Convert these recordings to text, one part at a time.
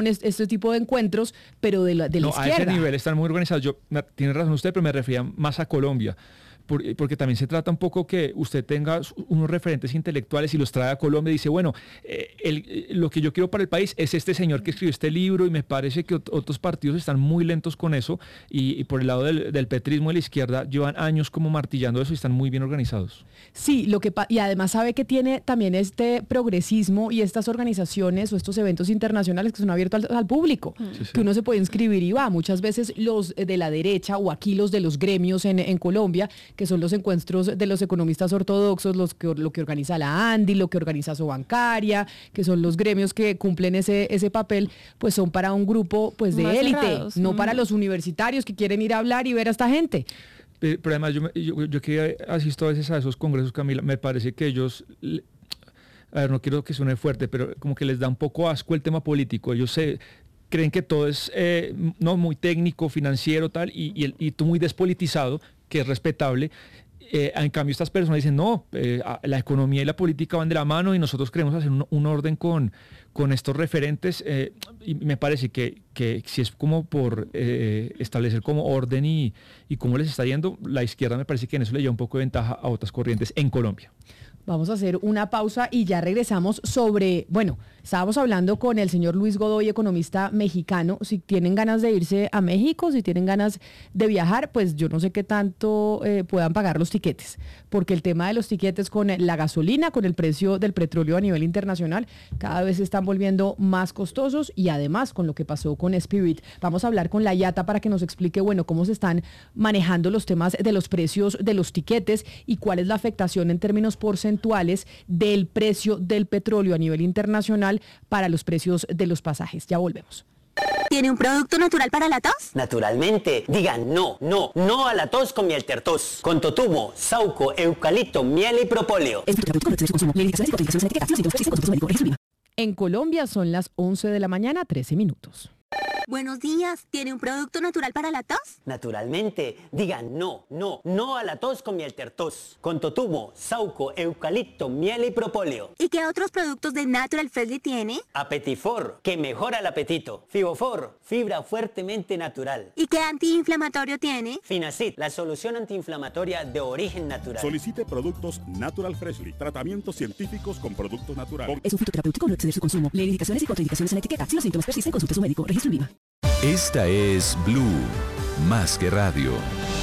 este tipo de encuentros, pero de la izquierda. A ese nivel están muy organizados. Tiene razón usted, pero me refería más a Colombia. Porque también se trata un poco que usted tenga unos referentes intelectuales y los trae a Colombia y dice, bueno, lo que yo quiero para el país es este señor que escribió este libro, y me parece que otros partidos están muy lentos con eso, y por el lado del petrismo de la izquierda llevan años como martillando eso y están muy bien organizados. Sí, y además sabe que tiene también este progresismo y estas organizaciones o estos eventos internacionales que son abiertos al público, que uno se puede inscribir y va. Muchas veces los de la derecha o aquí los de los gremios en Colombia, que son los encuentros de los economistas ortodoxos, lo que organiza la ANDI, lo que organiza Sobancaria, que son los gremios que cumplen ese papel, pues son para un grupo pues de élite, no para los universitarios que quieren ir a hablar y ver a esta gente. Pero además yo que asisto a veces a esos congresos, Camila, me parece que ellos, a ver, no quiero que suene fuerte, pero como que les da un poco asco el tema político. Ellos creen que todo es no muy técnico, financiero, tal, y todo muy despolitizado, que es respetable. En cambio, estas personas dicen, no, la economía y la política van de la mano y nosotros queremos hacer un orden con estos referentes, y me parece que si es como por establecer como orden y cómo les está yendo, la izquierda me parece que en eso le lleva un poco de ventaja a otras corrientes en Colombia. Vamos a hacer una pausa y ya regresamos estábamos hablando con el señor Luis Godoy, economista mexicano. Si tienen ganas de irse a México, si tienen ganas de viajar, pues yo no sé qué tanto puedan pagar los tiquetes, porque el tema de los tiquetes con la gasolina, con el precio del petróleo a nivel internacional, cada vez se están volviendo más costosos, y además con lo que pasó con Spirit. Vamos a hablar con la IATA para que nos explique, cómo se están manejando los temas de los precios de los tiquetes y cuál es la afectación en términos porcentuales del precio del petróleo a nivel internacional para los precios de los pasajes. Ya volvemos. ¿Tiene un producto natural para la tos? Naturalmente. Digan no a la tos con Mieltertos. Con totumo, sauco, eucalipto, miel y propóleo. En Colombia son las 11 de la mañana, 13 minutos. Buenos días, ¿tiene un producto natural para la tos? Naturalmente. Digan no a la tos con Mieltertos. Con totumo, sauco, eucalipto, miel y propóleo. ¿Y qué otros productos de Natural Freshly tiene? Apetifor, que mejora el apetito. Fibofor, fibra fuertemente natural. ¿Y qué antiinflamatorio tiene? Finacid, la solución antiinflamatoria de origen natural. Solicite productos Natural Freshly, tratamientos científicos con productos naturales. Es un fitoterapéutico, no exceder su consumo. Lee indicaciones y contraindicaciones en la etiqueta. Si los síntomas persisten, consulte a su médico. Registro INVIMA. Esta es Blue, más que radio.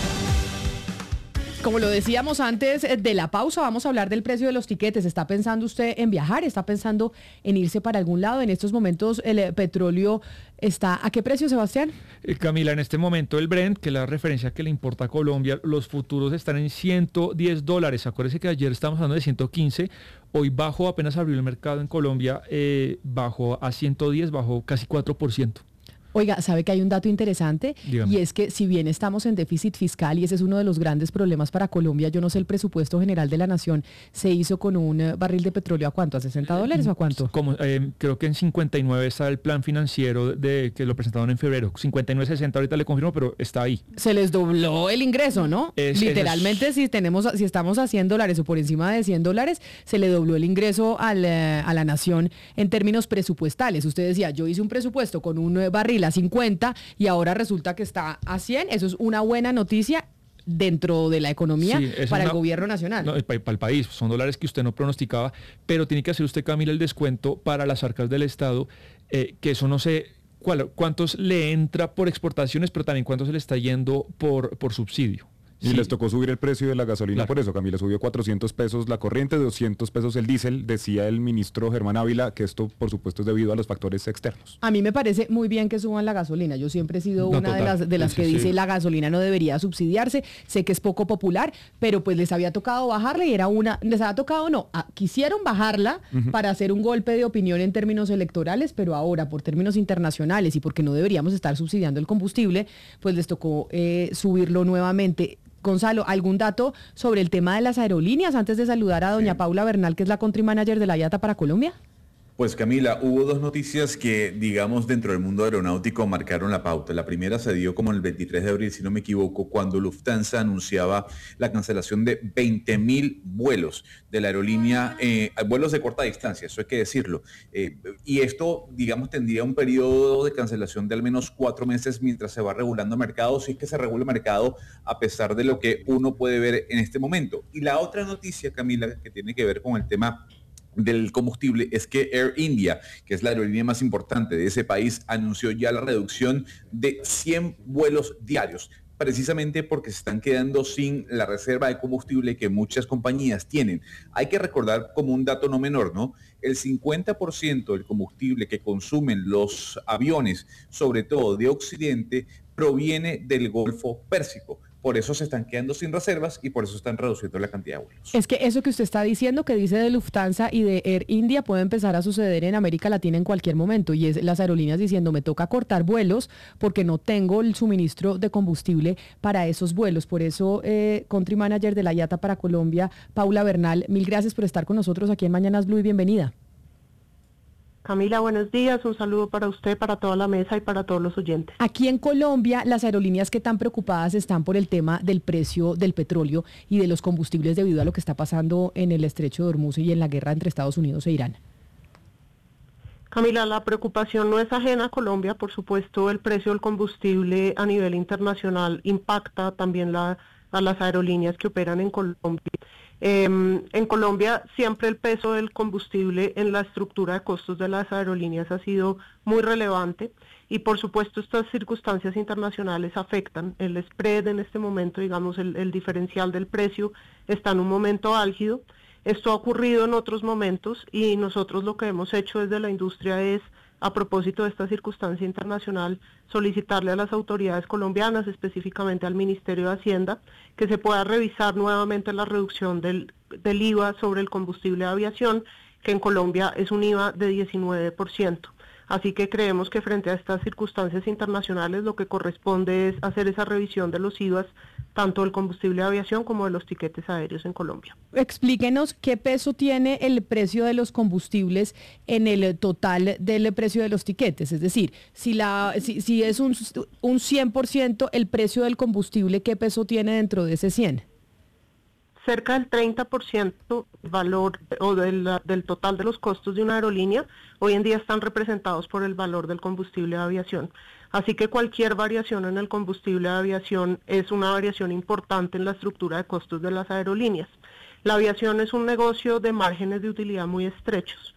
Como lo decíamos antes de la pausa, vamos a hablar del precio de los tiquetes. ¿Está pensando usted en viajar? ¿Está pensando en irse para algún lado? En estos momentos el petróleo está... ¿A qué precio, Sebastián? Camila, en este momento el Brent, que es la referencia que le importa a Colombia, los futuros están en $110. Acuérdese que ayer estábamos hablando de 115. Hoy bajó, apenas abrió el mercado en Colombia, bajó a 110, bajó casi 4%. Oiga, ¿sabe que hay un dato interesante? Dígame. Y es que si bien estamos en déficit fiscal y ese es uno de los grandes problemas para Colombia, yo no sé, el presupuesto general de la nación se hizo con un barril de petróleo ¿a cuánto? ¿A $60 o a cuánto? Creo que en 59 está el plan financiero que lo presentaron en febrero. 59.60 ahorita le confirmo, pero está ahí. Se les dobló el ingreso, ¿no? Literalmente, si estamos a $100 o por encima de $100, se le dobló el ingreso a la nación en términos presupuestales. Usted decía, yo hice un presupuesto con un barril a 50 y ahora resulta que está a 100. Eso es una buena noticia dentro de la economía para el gobierno nacional. No, para el país, son dólares que usted no pronosticaba, pero tiene que hacer usted, Camila, el descuento para las arcas del Estado, que eso no sé cuántos le entra por exportaciones, pero también cuánto se le está yendo por subsidio. Y les tocó subir el precio de la gasolina, claro. Por eso, Camila, subió 400 pesos la corriente, 200 pesos el diésel. Decía el ministro Germán Ávila que esto, por supuesto, es debido a los factores externos. A mí me parece muy bien que suban la gasolina. Yo siempre he sido una de las que dice la gasolina no debería subsidiarse. Sé que es poco popular, pero pues les había tocado bajarla y quisieron bajarla para hacer un golpe de opinión en términos electorales, pero ahora, por términos internacionales y porque no deberíamos estar subsidiando el combustible, pues les tocó subirlo nuevamente. Gonzalo, ¿algún dato sobre el tema de las aerolíneas antes de saludar a doña Paula Bernal, que es la country manager de la IATA para Colombia? Pues Camila, hubo dos noticias que, digamos, dentro del mundo aeronáutico marcaron la pauta. La primera se dio como el 23 de abril, si no me equivoco, cuando Lufthansa anunciaba la cancelación de 20.000 vuelos de la aerolínea, vuelos de corta distancia, eso hay que decirlo. Y esto, digamos, tendría un periodo de cancelación de al menos 4 meses mientras se va regulando el mercado, si es que se regula el mercado, a pesar de lo que uno puede ver en este momento. Y la otra noticia, Camila, que tiene que ver con el tema del combustible, es que Air India, que es la aerolínea más importante de ese país, anunció ya la reducción de 100 vuelos diarios, precisamente porque se están quedando sin la reserva de combustible que muchas compañías tienen. Hay que recordar como un dato no menor, ¿no? El 50% del combustible que consumen los aviones, sobre todo de Occidente, proviene del Golfo Pérsico. Por eso se están quedando sin reservas y por eso están reduciendo la cantidad de vuelos. Es que eso que usted está diciendo, que dice de Lufthansa y de Air India, puede empezar a suceder en América Latina en cualquier momento. Y es las aerolíneas diciendo, me toca cortar vuelos porque no tengo el suministro de combustible para esos vuelos. Por eso, Country Manager de la IATA para Colombia, Paula Bernal, mil gracias por estar con nosotros aquí en Mañanas Blue y bienvenida. Camila, buenos días. Un saludo para usted, para toda la mesa y para todos los oyentes. Aquí en Colombia, las aerolíneas que tan preocupadas están por el tema del precio del petróleo y de los combustibles debido a lo que está pasando en el estrecho de Hormuz y en la guerra entre Estados Unidos e Irán. Camila, la preocupación no es ajena a Colombia. Por supuesto, el precio del combustible a nivel internacional impacta también a las aerolíneas que operan en Colombia. En Colombia siempre el peso del combustible en la estructura de costos de las aerolíneas ha sido muy relevante y por supuesto estas circunstancias internacionales afectan. El spread en este momento, digamos el diferencial del precio está en un momento álgido. Esto ha ocurrido en otros momentos y nosotros lo que hemos hecho desde la industria es, a propósito de esta circunstancia internacional, solicitarle a las autoridades colombianas, específicamente al Ministerio de Hacienda, que se pueda revisar nuevamente la reducción del IVA sobre el combustible de aviación, que en Colombia es un IVA de 19%. Así que creemos que frente a estas circunstancias internacionales lo que corresponde es hacer esa revisión de los IVAs, tanto del combustible de aviación como de los tiquetes aéreos en Colombia. Explíquenos qué peso tiene el precio de los combustibles en el total del precio de los tiquetes. Es decir, si es un 100% el precio del combustible, ¿qué peso tiene dentro de ese 100%? Cerca del 30% valor o del total de los costos de una aerolínea hoy en día están representados por el valor del combustible de aviación. Así que cualquier variación en el combustible de aviación es una variación importante en la estructura de costos de las aerolíneas. La aviación es un negocio de márgenes de utilidad muy estrechos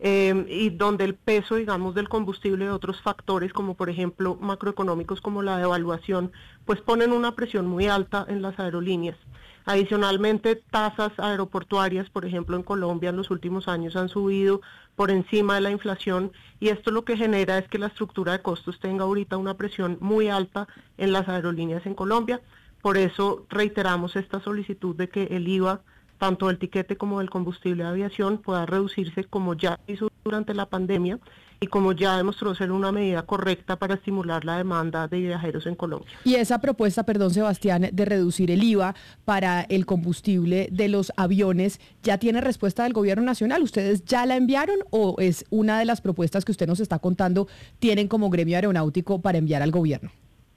y donde el peso, digamos, del combustible y otros factores como por ejemplo macroeconómicos como la devaluación, pues ponen una presión muy alta en las aerolíneas. Adicionalmente, tasas aeroportuarias, por ejemplo, en Colombia en los últimos años han subido por encima de la inflación y esto lo que genera es que la estructura de costos tenga ahorita una presión muy alta en las aerolíneas en Colombia. Por eso reiteramos esta solicitud de que el IVA, tanto del tiquete como del combustible de aviación, pueda reducirse como ya hizo durante la pandemia y como ya demostró ser una medida correcta para estimular la demanda de viajeros en Colombia. Y esa propuesta, perdón Sebastián, de reducir el IVA para el combustible de los aviones, ¿ya tiene respuesta del gobierno nacional? ¿Ustedes ya la enviaron o es una de las propuestas que usted nos está contando, tienen como gremio aeronáutico para enviar al gobierno?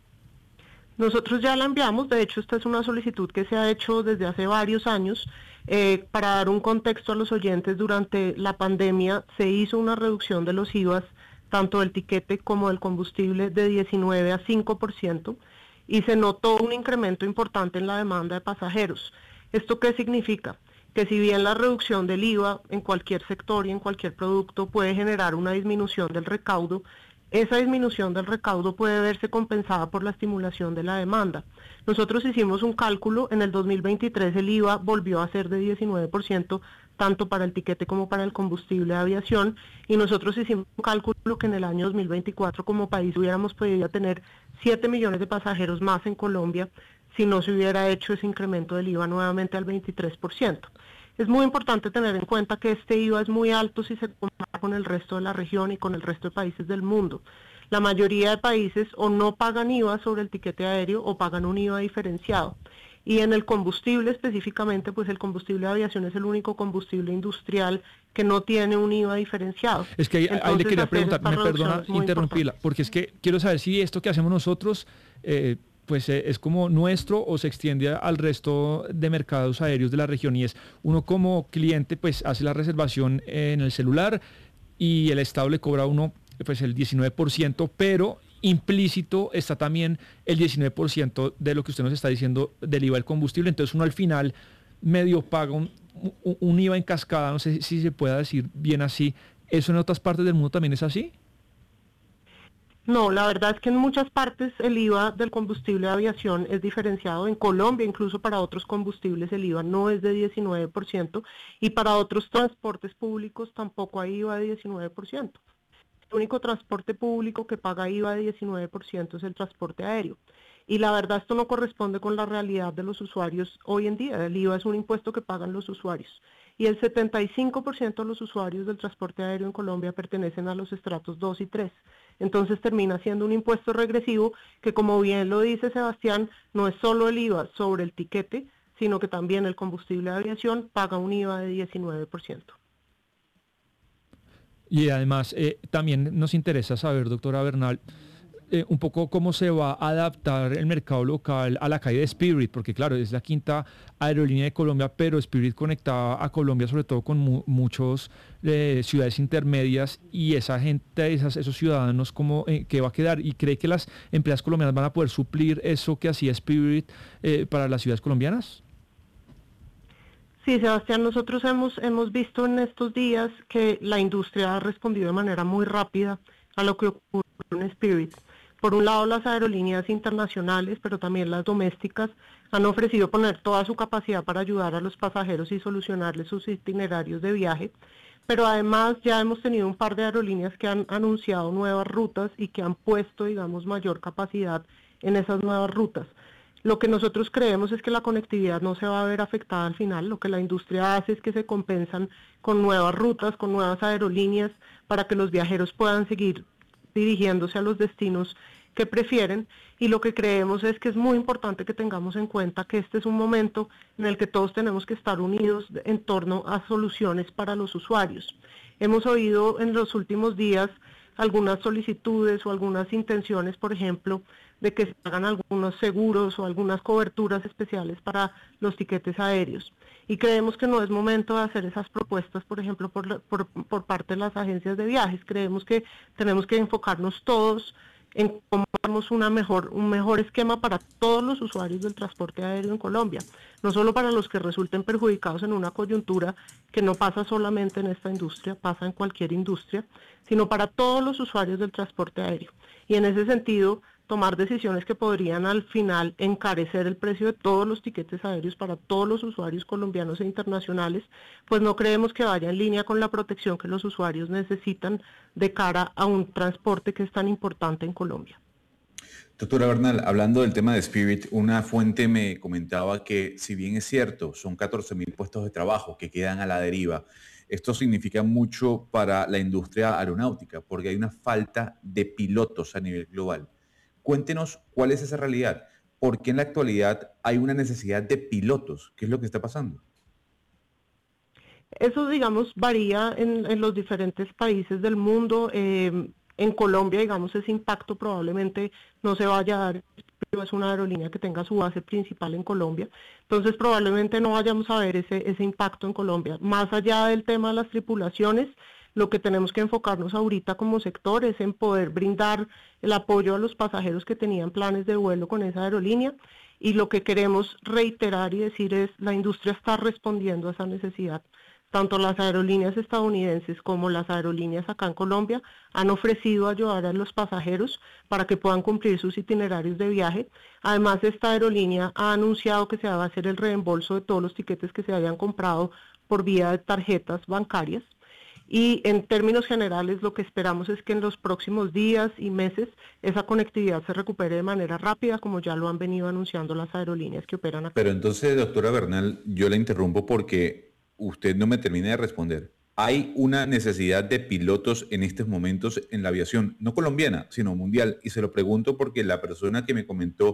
Nosotros ya la enviamos, de hecho esta es una solicitud que se ha hecho desde hace varios años. Para dar un contexto a los oyentes, durante la pandemia se hizo una reducción de los IVAs, tanto del tiquete como del combustible, de 19 a 5%, y se notó un incremento importante en la demanda de pasajeros. ¿Esto qué significa? Que si bien la reducción del IVA en cualquier sector y en cualquier producto puede generar una disminución del recaudo, esa disminución del recaudo puede verse compensada por la estimulación de la demanda. Nosotros hicimos un cálculo, en el 2023 el IVA volvió a ser de 19%, tanto para el tiquete como para el combustible de aviación, y nosotros hicimos un cálculo que en el año 2024 como país hubiéramos podido tener 7 millones de pasajeros más en Colombia si no se hubiera hecho ese incremento del IVA nuevamente al 23%. Es muy importante tener en cuenta que este IVA es muy alto si se compara con el resto de la región y con el resto de países del mundo. La mayoría de países o no pagan IVA sobre el tiquete aéreo o pagan un IVA diferenciado. Y en el combustible específicamente, pues el combustible de aviación es el único combustible industrial que no tiene un IVA diferenciado. Es que ahí le quería preguntar, me perdona interrumpirla, porque es que quiero saber si esto que hacemos nosotros es como nuestro o se extiende al resto de mercados aéreos de la región, y es uno como cliente pues hace la reservación en el celular y el Estado le cobra a uno pues el 19%, pero implícito está también el 19% de lo que usted nos está diciendo del IVA del combustible, entonces uno al final medio paga un IVA en cascada, no sé si se pueda decir bien así. ¿Eso en otras partes del mundo también es así? No, la verdad es que en muchas partes el IVA del combustible de aviación es diferenciado. En Colombia, incluso para otros combustibles, el IVA no es de 19% y para otros transportes públicos tampoco hay IVA de 19%. El único transporte público que paga IVA de 19% es el transporte aéreo. Y la verdad esto no corresponde con la realidad de los usuarios hoy en día. El IVA es un impuesto que pagan los usuarios. Y el 75% de los usuarios del transporte aéreo en Colombia pertenecen a los estratos 2 y 3. Entonces termina siendo un impuesto regresivo que, como bien lo dice Sebastián, no es solo el IVA sobre el tiquete, sino que también el combustible de aviación paga un IVA de 19%. Y además también nos interesa saber, doctora Bernal, un poco cómo se va a adaptar el mercado local a la caída de Spirit, porque claro, es la quinta aerolínea de Colombia, pero Spirit conectaba a Colombia sobre todo con muchos ciudades intermedias, y esa gente, esos ciudadanos, ¿cómo qué va a quedar? ¿Y cree que las empresas colombianas van a poder suplir eso que hacía Spirit para las ciudades colombianas? Sí, Sebastián, nosotros hemos visto en estos días que la industria ha respondido de manera muy rápida a lo que ocurrió en Spirit. Por un lado, las aerolíneas internacionales, pero también las domésticas, han ofrecido poner toda su capacidad para ayudar a los pasajeros y solucionarles sus itinerarios de viaje. Pero además ya hemos tenido un par de aerolíneas que han anunciado nuevas rutas y que han puesto, digamos, mayor capacidad en esas nuevas rutas. Lo que nosotros creemos es que la conectividad no se va a ver afectada al final. Lo que la industria hace es que se compensan con nuevas rutas, con nuevas aerolíneas, para que los viajeros puedan seguir dirigiéndose a los destinos que prefieren, y lo que creemos es que es muy importante que tengamos en cuenta que este es un momento en el que todos tenemos que estar unidos en torno a soluciones para los usuarios. Hemos oído en los últimos días algunas solicitudes o algunas intenciones, por ejemplo, de que se hagan algunos seguros o algunas coberturas especiales para los tiquetes aéreos. Y creemos que no es momento de hacer esas propuestas, por ejemplo, por parte de las agencias de viajes. Creemos que tenemos que enfocarnos todos en cómo damos un mejor esquema para todos los usuarios del transporte aéreo en Colombia, no solo para los que resulten perjudicados en una coyuntura que no pasa solamente en esta industria, pasa en cualquier industria, sino para todos los usuarios del transporte aéreo. Y en ese sentido, tomar decisiones que podrían al final encarecer el precio de todos los tiquetes aéreos para todos los usuarios colombianos e internacionales, pues no creemos que vaya en línea con la protección que los usuarios necesitan de cara a un transporte que es tan importante en Colombia. Doctora Bernal, hablando del tema de Spirit, una fuente me comentaba que, si bien es cierto, son 14.000 puestos de trabajo que quedan a la deriva, esto significa mucho para la industria aeronáutica, porque hay una falta de pilotos a nivel global. Cuéntenos cuál es esa realidad. ¿Por qué en la actualidad hay una necesidad de pilotos? ¿Qué es lo que está pasando? Eso, digamos, varía en los diferentes países del mundo. En Colombia, digamos, ese impacto probablemente no se vaya a dar, pero es una aerolínea que tenga su base principal en Colombia. Entonces, probablemente no vayamos a ver ese impacto en Colombia. Más allá del tema de las tripulaciones, lo que tenemos que enfocarnos ahorita como sector es en poder brindar el apoyo a los pasajeros que tenían planes de vuelo con esa aerolínea, y lo que queremos reiterar y decir es la industria está respondiendo a esa necesidad. Tanto las aerolíneas estadounidenses como las aerolíneas acá en Colombia han ofrecido ayudar a los pasajeros para que puedan cumplir sus itinerarios de viaje. Además, esta aerolínea ha anunciado que se va a hacer el reembolso de todos los tiquetes que se hayan comprado por vía de tarjetas bancarias. Y en términos generales, lo que esperamos es que en los próximos días y meses esa conectividad se recupere de manera rápida, como ya lo han venido anunciando las aerolíneas que operan acá. Pero entonces, doctora Bernal, yo la interrumpo porque usted no me termina de responder. Hay una necesidad de pilotos en estos momentos en la aviación, no colombiana, sino mundial. Y se lo pregunto porque la persona que me comentó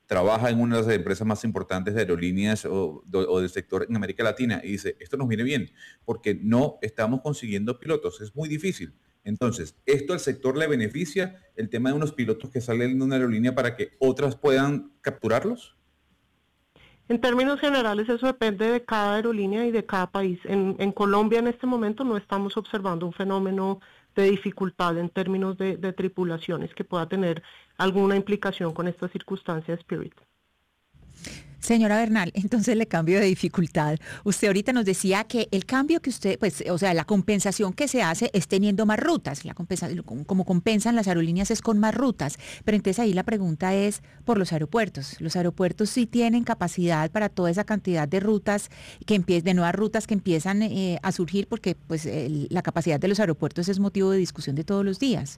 trabaja en una de las empresas más importantes de aerolíneas o del sector en América Latina y dice, esto nos viene bien porque no estamos consiguiendo pilotos, es muy difícil. Entonces, ¿esto al sector le beneficia el tema de unos pilotos que salen de una aerolínea para que otras puedan capturarlos? En términos generales, eso depende de cada aerolínea y de cada país. En Colombia en este momento no estamos observando un fenómeno de dificultad en términos de tripulaciones que pueda tener alguna implicación con esta circunstancia de Spirit. Señora Bernal, entonces le cambio de dificultad. Usted ahorita nos decía que el cambio que usted, pues, o sea, la compensación que se hace es teniendo más rutas. La compensación, como compensan las aerolíneas es con más rutas. Pero entonces ahí la pregunta es por los aeropuertos. Los aeropuertos sí tienen capacidad para toda esa cantidad de rutas, de nuevas rutas que empiezan a surgir, porque pues la capacidad de los aeropuertos es motivo de discusión de todos los días.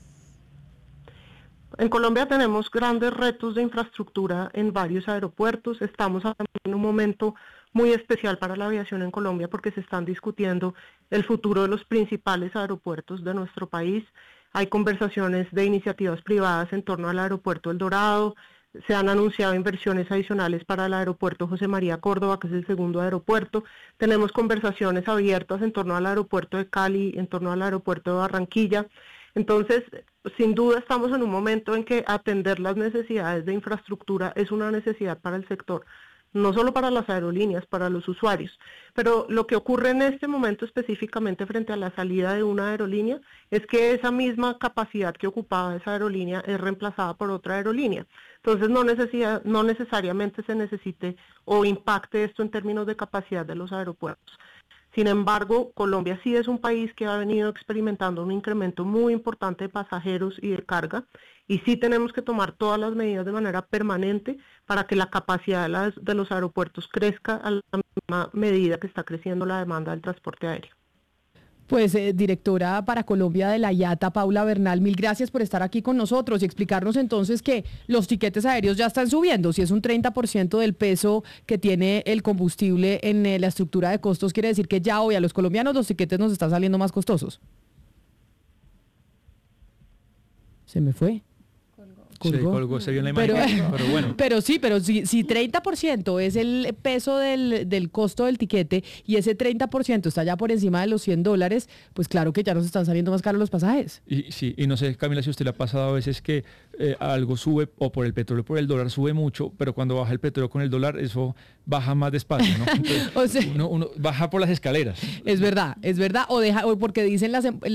En Colombia tenemos grandes retos de infraestructura en varios aeropuertos. Estamos en un momento muy especial para la aviación en Colombia porque se están discutiendo el futuro de los principales aeropuertos de nuestro país. Hay conversaciones de iniciativas privadas en torno al aeropuerto El Dorado. Se han anunciado inversiones adicionales para el aeropuerto José María Córdoba, que es el segundo aeropuerto. Tenemos conversaciones abiertas en torno al aeropuerto de Cali, en torno al aeropuerto de Barranquilla. Entonces, sin duda estamos en un momento en que atender las necesidades de infraestructura es una necesidad para el sector, no solo para las aerolíneas, para los usuarios. Pero lo que ocurre en este momento específicamente frente a la salida de una aerolínea es que esa misma capacidad que ocupaba esa aerolínea es reemplazada por otra aerolínea. Entonces no necesariamente se necesite o impacte esto en términos de capacidad de los aeropuertos. Sin embargo, Colombia sí es un país que ha venido experimentando un incremento muy importante de pasajeros y de carga, y sí tenemos que tomar todas las medidas de manera permanente para que la capacidad de los aeropuertos crezca a la misma medida que está creciendo la demanda del transporte aéreo. Pues directora para Colombia de la IATA, Paula Bernal, mil gracias por estar aquí con nosotros y explicarnos entonces que los tiquetes aéreos ya están subiendo. Si es un 30% del peso que tiene el combustible en la estructura de costos, quiere decir que ya hoy a los colombianos los tiquetes nos están saliendo más costosos. Se me fue. Colgó, se vio en la imagen, pero bueno. Pero si 30% es el peso del costo del tiquete y ese 30% está ya por encima de los $100, pues claro que ya nos están saliendo más caros los pasajes. Y no sé, Camila, si a usted le ha pasado a veces que algo sube, o por el petróleo o por el dólar sube mucho, pero cuando baja el petróleo con el dólar, eso baja más despacio, ¿no? Entonces, o sea, uno baja por las escaleras. Es verdad, o porque dicen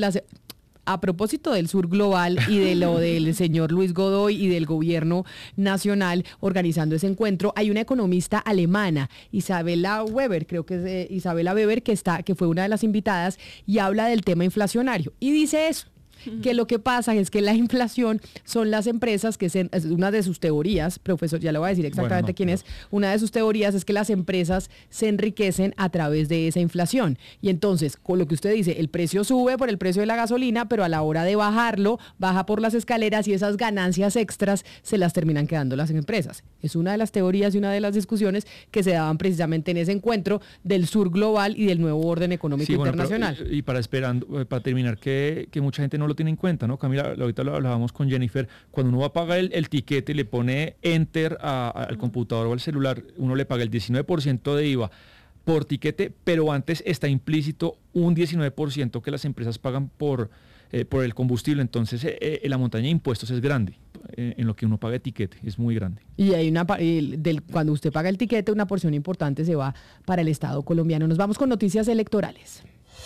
a propósito del Sur Global y de lo del señor Luis Godoy y del gobierno nacional organizando ese encuentro, hay una economista alemana, Isabella Weber, creo que es Isabella Weber, que fue una de las invitadas y habla del tema inflacionario. Y dice eso, que lo que pasa es que la inflación son las empresas que es una de sus teorías, profesor, ya le voy a decir exactamente quién es, una de sus teorías es que las empresas se enriquecen a través de esa inflación. Y entonces, con lo que usted dice, el precio sube por el precio de la gasolina, pero a la hora de bajarlo, baja por las escaleras y esas ganancias extras se las terminan quedando las empresas. Es una de las teorías y una de las discusiones que se daban precisamente en ese encuentro del Sur Global y del nuevo orden económico internacional. Pero, y para terminar, que mucha gente no lo tiene en cuenta, ¿no? Camila, ahorita lo hablábamos con Jennifer, cuando uno va a pagar el tiquete y le pone enter al computador o al celular, uno le paga el 19% de IVA por tiquete, pero antes está implícito un 19% que las empresas pagan por el combustible. Entonces la montaña de impuestos es grande en lo que uno paga de tiquete, es muy grande. Y hay cuando usted paga el tiquete, una porción importante se va para el Estado colombiano. Nos vamos con noticias electorales.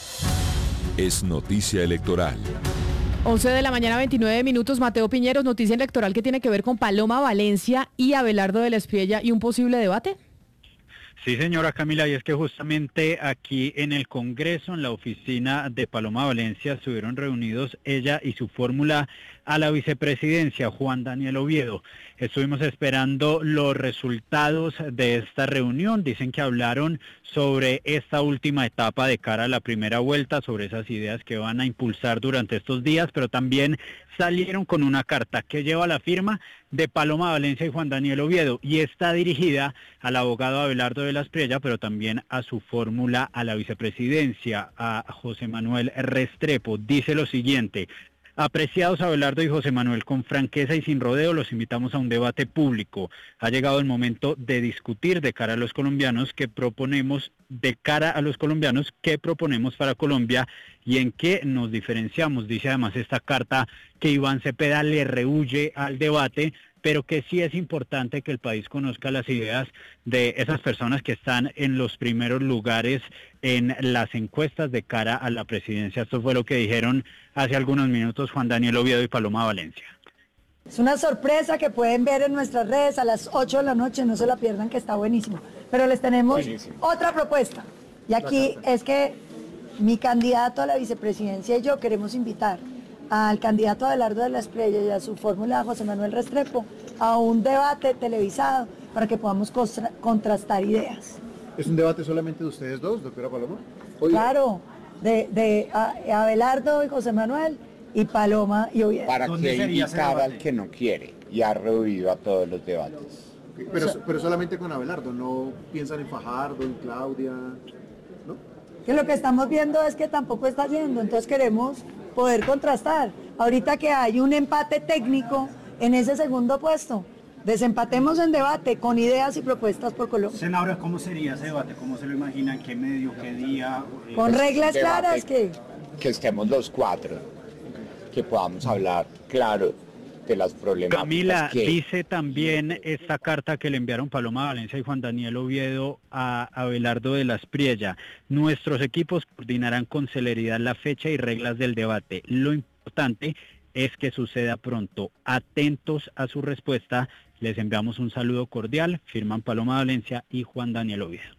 Es noticia electoral. 11 de la mañana, 29 minutos. Mateo Piñeros, noticia electoral que tiene que ver con Paloma Valencia y Abelardo de la Espriella y un posible debate. Sí, señora Camila, y es que justamente aquí en el Congreso, en la oficina de Paloma Valencia, estuvieron reunidos ella y su fórmula a la vicepresidencia, Juan Daniel Oviedo. Estuvimos esperando los resultados de esta reunión. Dicen que hablaron sobre esta última etapa de cara a la primera vuelta, sobre esas ideas que van a impulsar durante estos días, pero también salieron con una carta que lleva la firma de Paloma Valencia y Juan Daniel Oviedo y está dirigida al abogado Abelardo de la Espriella, pero también a su fórmula a la vicepresidencia, a José Manuel Restrepo. Dice lo siguiente: Apreciados Abelardo y José Manuel, con franqueza y sin rodeo los invitamos a un debate público. Ha llegado el momento de discutir de cara a los colombianos qué proponemos para Colombia y en qué nos diferenciamos. Dice además esta carta que Iván Cepeda le rehúye al debate, pero que sí es importante que el país conozca las ideas de esas personas que están en los primeros lugares en las encuestas de cara a la presidencia. Esto fue lo que dijeron hace algunos minutos Juan Daniel Oviedo y Paloma Valencia. Es una sorpresa que pueden ver en nuestras redes a las 8 de la noche, no se la pierdan, que está buenísimo. Pero les tenemos otra propuesta. Y aquí es que mi candidato a la vicepresidencia y yo queremos invitar al candidato Abelardo de la Espriella y a su fórmula José Manuel Restrepo a un debate televisado para que podamos contrastar ideas. ¿Es un debate solamente de ustedes dos, doctora Paloma? Claro, de Abelardo y José Manuel y Paloma y Oviedo. ¿Para qué invitar al que no quiere y ha rehuido a todos los debates? Pero solamente con Abelardo, ¿no piensan en Fajardo, en Claudia? ¿No? Que lo que estamos viendo es que tampoco está yendo, entonces queremos poder contrastar. Ahorita que hay un empate técnico en ese segundo puesto, desempatemos en debate con ideas y propuestas por Colombia. Senadora, ¿cómo sería ese debate? ¿Cómo se lo imaginan? ¿Qué medio? ¿Qué día? Con reglas claras que estemos los cuatro, que podamos hablar claro de las problemáticas. Camila, dice también esta carta que le enviaron Paloma Valencia y Juan Daniel Oviedo a Abelardo de la Espriella. Nuestros equipos coordinarán con celeridad la fecha y reglas del debate. Lo importante es que suceda pronto. Atentos a su respuesta. Les enviamos un saludo cordial. Firman Paloma Valencia y Juan Daniel Oviedo.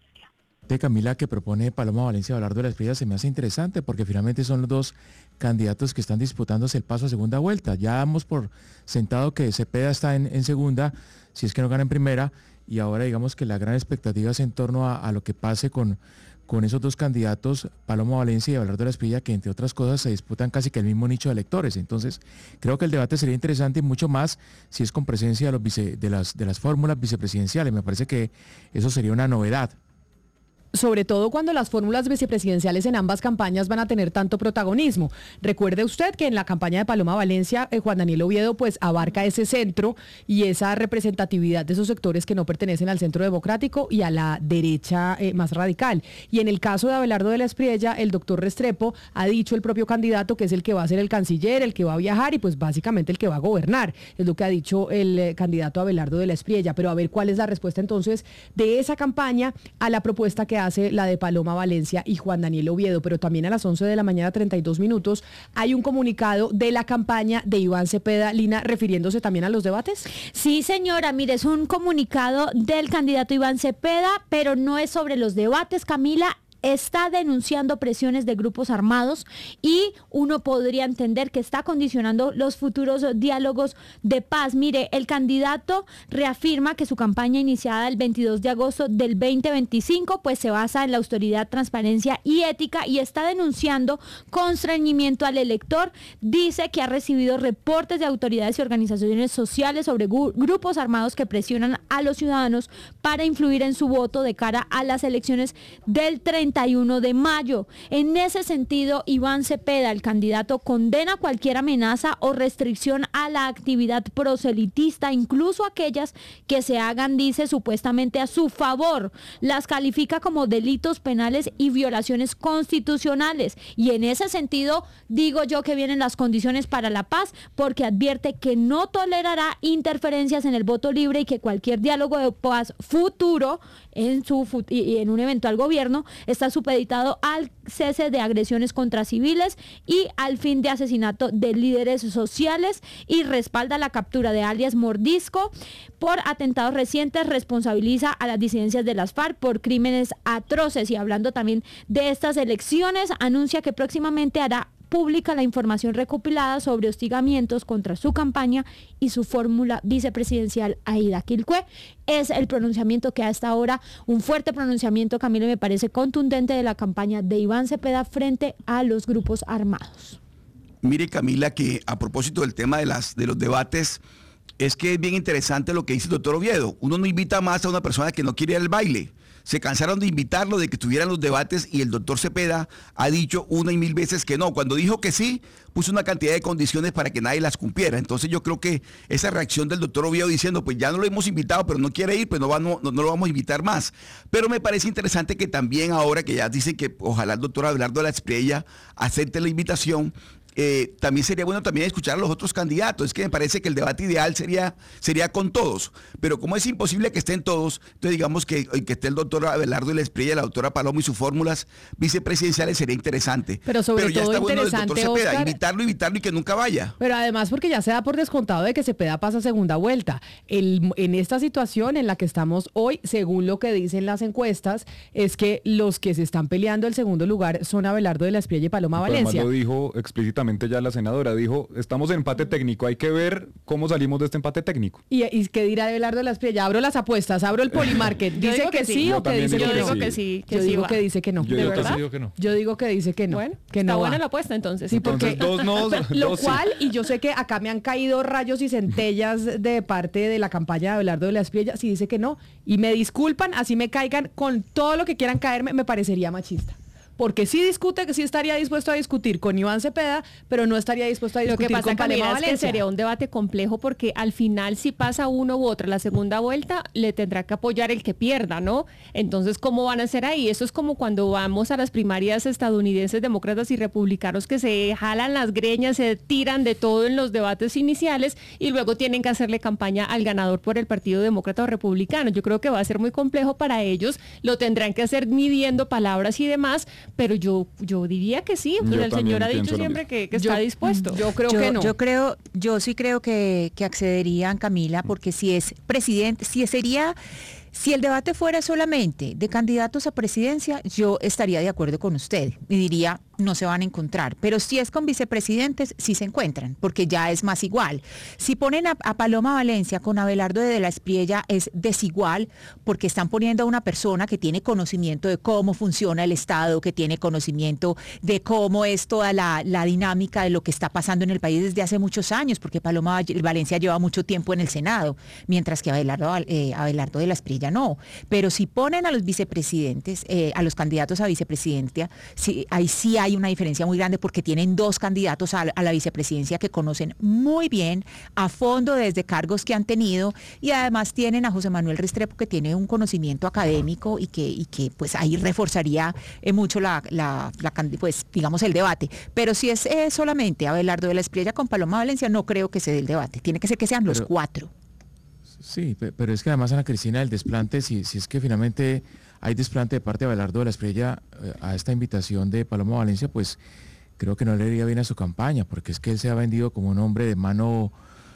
De Camila, que propone Paloma Valencia y Abelardo de la Espriella, se me hace interesante porque finalmente son los dos candidatos que están disputándose el paso a segunda vuelta. Ya damos por sentado que Cepeda está en segunda, si es que no gana en primera, y ahora digamos que la gran expectativa es en torno a lo que pase con esos dos candidatos, Paloma Valencia y Abelardo de la Espriella, que entre otras cosas se disputan casi que el mismo nicho de electores. Entonces, creo que el debate sería interesante y mucho más si es con presencia de las fórmulas vicepresidenciales. Me parece que eso sería una novedad. Sobre todo cuando las fórmulas vicepresidenciales en ambas campañas van a tener tanto protagonismo. Recuerde usted que en la campaña de Paloma Valencia, Juan Daniel Oviedo pues abarca ese centro y esa representatividad de esos sectores que no pertenecen al centro democrático y a la derecha más radical. Y en el caso de Abelardo de la Espriella, el doctor Restrepo ha dicho el propio candidato que es el que va a ser el canciller, el que va a viajar y pues básicamente el que va a gobernar. Es lo que ha dicho el candidato Abelardo de la Espriella. Pero a ver cuál es la respuesta entonces de esa campaña a la propuesta que hace la de Paloma Valencia y Juan Daniel Oviedo. Pero también a las 11 de la mañana, 32 minutos, hay un comunicado de la campaña de Iván Cepeda, Lina, refiriéndose también a los debates. Sí, señora, mire, es un comunicado del candidato Iván Cepeda, pero no es sobre los debates, Camila. Está denunciando presiones de grupos armados y uno podría entender que está condicionando los futuros diálogos de paz. Mire, el candidato reafirma que su campaña iniciada el 22 de agosto del 2025 pues se basa en la austeridad, transparencia y ética y está denunciando constreñimiento al elector. Dice que ha recibido reportes de autoridades y organizaciones sociales sobre grupos armados que presionan a los ciudadanos para influir en su voto de cara a las elecciones del 31 de mayo. En ese sentido, Iván Cepeda, el candidato, condena cualquier amenaza o restricción a la actividad proselitista, incluso aquellas que se hagan, dice, supuestamente a su favor. Las califica como delitos penales y violaciones constitucionales. Y en ese sentido, digo yo que vienen las condiciones para la paz, porque advierte que no tolerará interferencias en el voto libre y que cualquier diálogo de paz futuro en un eventual gobierno está supeditado al cese de agresiones contra civiles y al fin de asesinato de líderes sociales, y respalda la captura de alias Mordisco por atentados recientes, responsabiliza a las disidencias de las FARC por crímenes atroces. Y hablando también de estas elecciones, anuncia que próximamente hará pública la información recopilada sobre hostigamientos contra su campaña y su fórmula vicepresidencial Aida Quilcue. Es el pronunciamiento que hasta ahora, un fuerte pronunciamiento, Camilo, me parece contundente, de la campaña de Iván Cepeda frente a los grupos armados. Mire, Camila, que a propósito del tema de los debates, es que es bien interesante lo que dice el doctor Oviedo. Uno no invita más a una persona que no quiere ir al baile. Se cansaron de invitarlo, de que tuvieran los debates, y el doctor Cepeda ha dicho una y mil veces que no. Cuando dijo que sí, puso una cantidad de condiciones para que nadie las cumpliera. Entonces yo creo que esa reacción del doctor Oviedo diciendo, pues ya no lo hemos invitado, pero no quiere ir, pues no lo vamos a invitar más. Pero me parece interesante que también ahora que ya dicen que ojalá el doctor Abelardo de la Espriella acepte la invitación, también sería bueno también escuchar a los otros candidatos. Es que me parece que el debate ideal sería con todos, pero como es imposible que estén todos, entonces digamos que esté el doctor Abelardo de la Espriella, la doctora Paloma y sus fórmulas vicepresidenciales sería interesante. Pero sobre ya todo está bueno el interesante, doctor Cepeda, Oscar, invitarlo y que nunca vaya. Pero además porque ya se da por descontado de que Cepeda pasa a segunda vuelta. En esta situación en la que estamos hoy, según lo que dicen las encuestas, es que los que se están peleando el segundo lugar son Abelardo de la Espriella y Paloma Valencia. Además lo dijo explícitamente ya la senadora, dijo, estamos en empate técnico, hay que ver cómo salimos de este empate técnico. ¿Y qué dirá Abelardo de la Espriella? Abro las apuestas, abro el Polimarket. ¿Dice que sí o que dice que no? Yo digo que sí. Yo digo que dice que no. ¿De verdad? Digo que no. Yo digo que dice que no. Bueno, que está no buena va. la apuesta entonces. Sí, porque lo sí. cual, y yo sé que acá me han caído rayos y centellas de parte de la campaña de Abelardo de la Espriella, si dice que no, y me disculpan, así me caigan con todo lo que quieran caerme, me parecería machista. Porque sí estaría dispuesto a discutir con Iván Cepeda, pero no estaría dispuesto a discutir con Paloma Valencia. Es que sería un debate complejo porque al final si pasa uno u otra la segunda vuelta, le tendrá que apoyar el que pierda, ¿no? Entonces, ¿cómo van a hacer ahí? Eso es como cuando vamos a las primarias estadounidenses, demócratas y republicanos que se jalan las greñas, se tiran de todo en los debates iniciales y luego tienen que hacerle campaña al ganador por el Partido Demócrata o Republicano. Yo creo que va a ser muy complejo para ellos, lo tendrán que hacer midiendo palabras y demás, pero yo diría que sí, pues el señor ha dicho siempre que está dispuesto. Yo creo que no. Yo sí creo que accederían, Camila, porque si es presidente, si el debate fuera solamente de candidatos a presidencia, yo estaría de acuerdo con usted y diría, no se van a encontrar. Pero si es con vicepresidentes, sí se encuentran, porque ya es más igual. Si ponen a Paloma Valencia con Abelardo de la Espriella, es desigual, porque están poniendo a una persona que tiene conocimiento de cómo funciona el Estado, que tiene conocimiento de cómo es toda la dinámica de lo que está pasando en el país desde hace muchos años, porque Paloma Valencia lleva mucho tiempo en el Senado, mientras que Abelardo de la Espriella no. Pero si ponen a los vicepresidentes, a los candidatos a vicepresidencia, ahí sí hay una diferencia muy grande porque tienen dos candidatos a la vicepresidencia que conocen muy bien, a fondo desde cargos que han tenido, y además tienen a José Manuel Restrepo, que tiene un conocimiento académico y que pues ahí reforzaría mucho pues digamos el debate. Pero si es solamente Abelardo de la Espriella con Paloma Valencia, no creo que se dé el debate. Tiene que ser que sean los cuatro. Sí, pero es que además, Ana Cristina, el desplante, si es que finalmente hay desplante de parte de Abelardo de la Espriella a esta invitación de Paloma Valencia, pues creo que no le iría bien a su campaña, porque es que él se ha vendido como un hombre de mano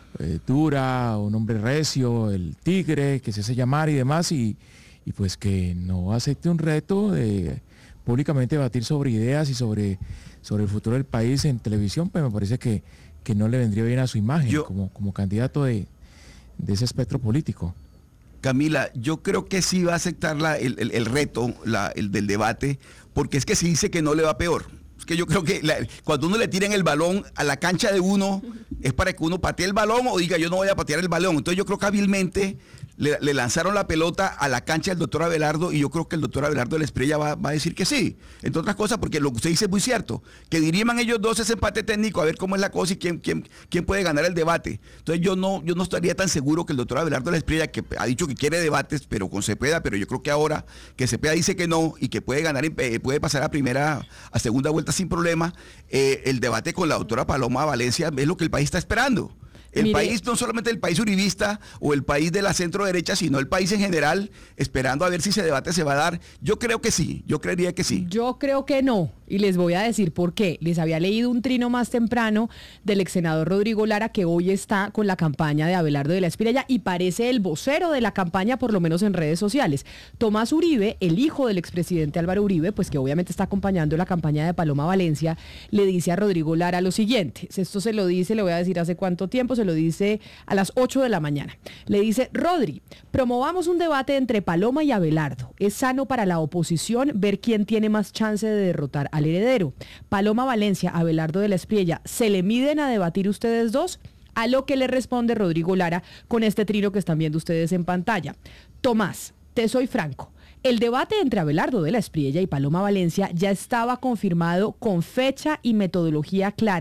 dura, un hombre recio, el tigre, que se hace llamar y demás, y pues que no acepte un reto de públicamente debatir sobre ideas y sobre el futuro del país en televisión, pues me parece que no le vendría bien a su imagen como candidato de ese espectro político. Camila, yo creo que sí va a aceptar el reto, el del debate, porque es que si dice que no le va peor. Es que yo creo que cuando uno le tiran el balón a la cancha de uno, es para que uno patee el balón o diga yo no voy a patear el balón. Entonces yo creo que hábilmente le lanzaron la pelota a la cancha del doctor Abelardo y yo creo que el doctor Abelardo de la Espriella va a decir que sí. Entre otras cosas, porque lo que usted dice es muy cierto, que diriman ellos dos ese empate técnico a ver cómo es la cosa y quién puede ganar el debate. Entonces yo no estaría tan seguro que el doctor Abelardo de la Espriella, que ha dicho que quiere debates, pero con Cepeda, pero yo creo que ahora que Cepeda dice que no y que puede ganar, puede pasar a segunda vuelta sin problema, el debate con la doctora Paloma Valencia es lo que el país está esperando. El país, no solamente el país uribista o el país de la centro derecha, sino el país en general, esperando a ver si ese debate se va a dar. Yo creo que sí, yo creería que sí. Yo creo que no, y les voy a decir por qué. Les había leído un trino más temprano del ex senador Rodrigo Lara, que hoy está con la campaña de Abelardo de la Espriella y parece el vocero de la campaña, por lo menos en redes sociales. Tomás Uribe, el hijo del expresidente Álvaro Uribe, pues que obviamente está acompañando la campaña de Paloma Valencia, le dice a Rodrigo Lara lo siguiente. Esto se lo dice, le voy a decir hace cuánto tiempo, se lo dice a las 8 de la mañana. Le dice, Rodri, promovamos un debate entre Paloma y Abelardo. Es sano para la oposición ver quién tiene más chance de derrotar al heredero. Paloma Valencia, Abelardo de la Espriella, ¿se le miden a debatir ustedes dos? A lo que le responde Rodrigo Lara con este trino que están viendo ustedes en pantalla. Tomás, te soy franco. El debate entre Abelardo de la Espriella y Paloma Valencia ya estaba confirmado con fecha y metodología clara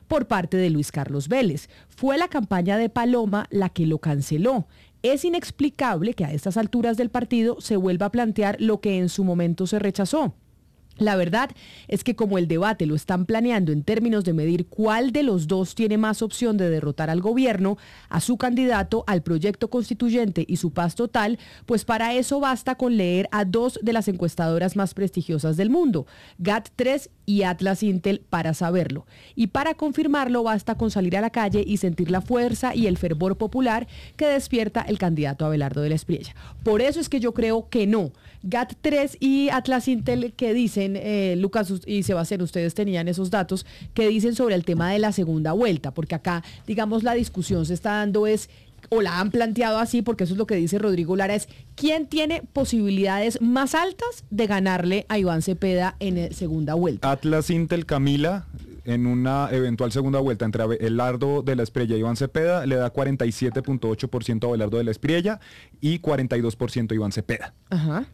por parte de Luis Carlos Vélez. Fue la campaña de Paloma la que lo canceló. Es inexplicable que a estas alturas del partido se vuelva a plantear lo que en su momento se rechazó. La verdad es que como el debate lo están planeando en términos de medir cuál de los dos tiene más opción de derrotar al gobierno, a su candidato, al proyecto constituyente y su paz total, pues para eso basta con leer a dos de las encuestadoras más prestigiosas del mundo, GAT3 y Atlas Intel, para saberlo. Y para confirmarlo basta con salir a la calle y sentir la fuerza y el fervor popular que despierta el candidato Abelardo de la Espriella. Por eso es que yo creo que no. GAT3 y Atlas Intel, que dicen, Lucas y Sebastián, ustedes tenían esos datos, que dicen sobre el tema de la segunda vuelta, porque acá, digamos, la discusión se está dando o la han planteado así, porque eso es lo que dice Rodrigo Lara, es quién tiene posibilidades más altas de ganarle a Iván Cepeda en segunda vuelta. Atlas Intel, Camila, en una eventual segunda vuelta entre Abelardo de la Espriella y Iván Cepeda, le da 47.8% a Abelardo de la Espriella y 42% a Iván Cepeda. Ajá.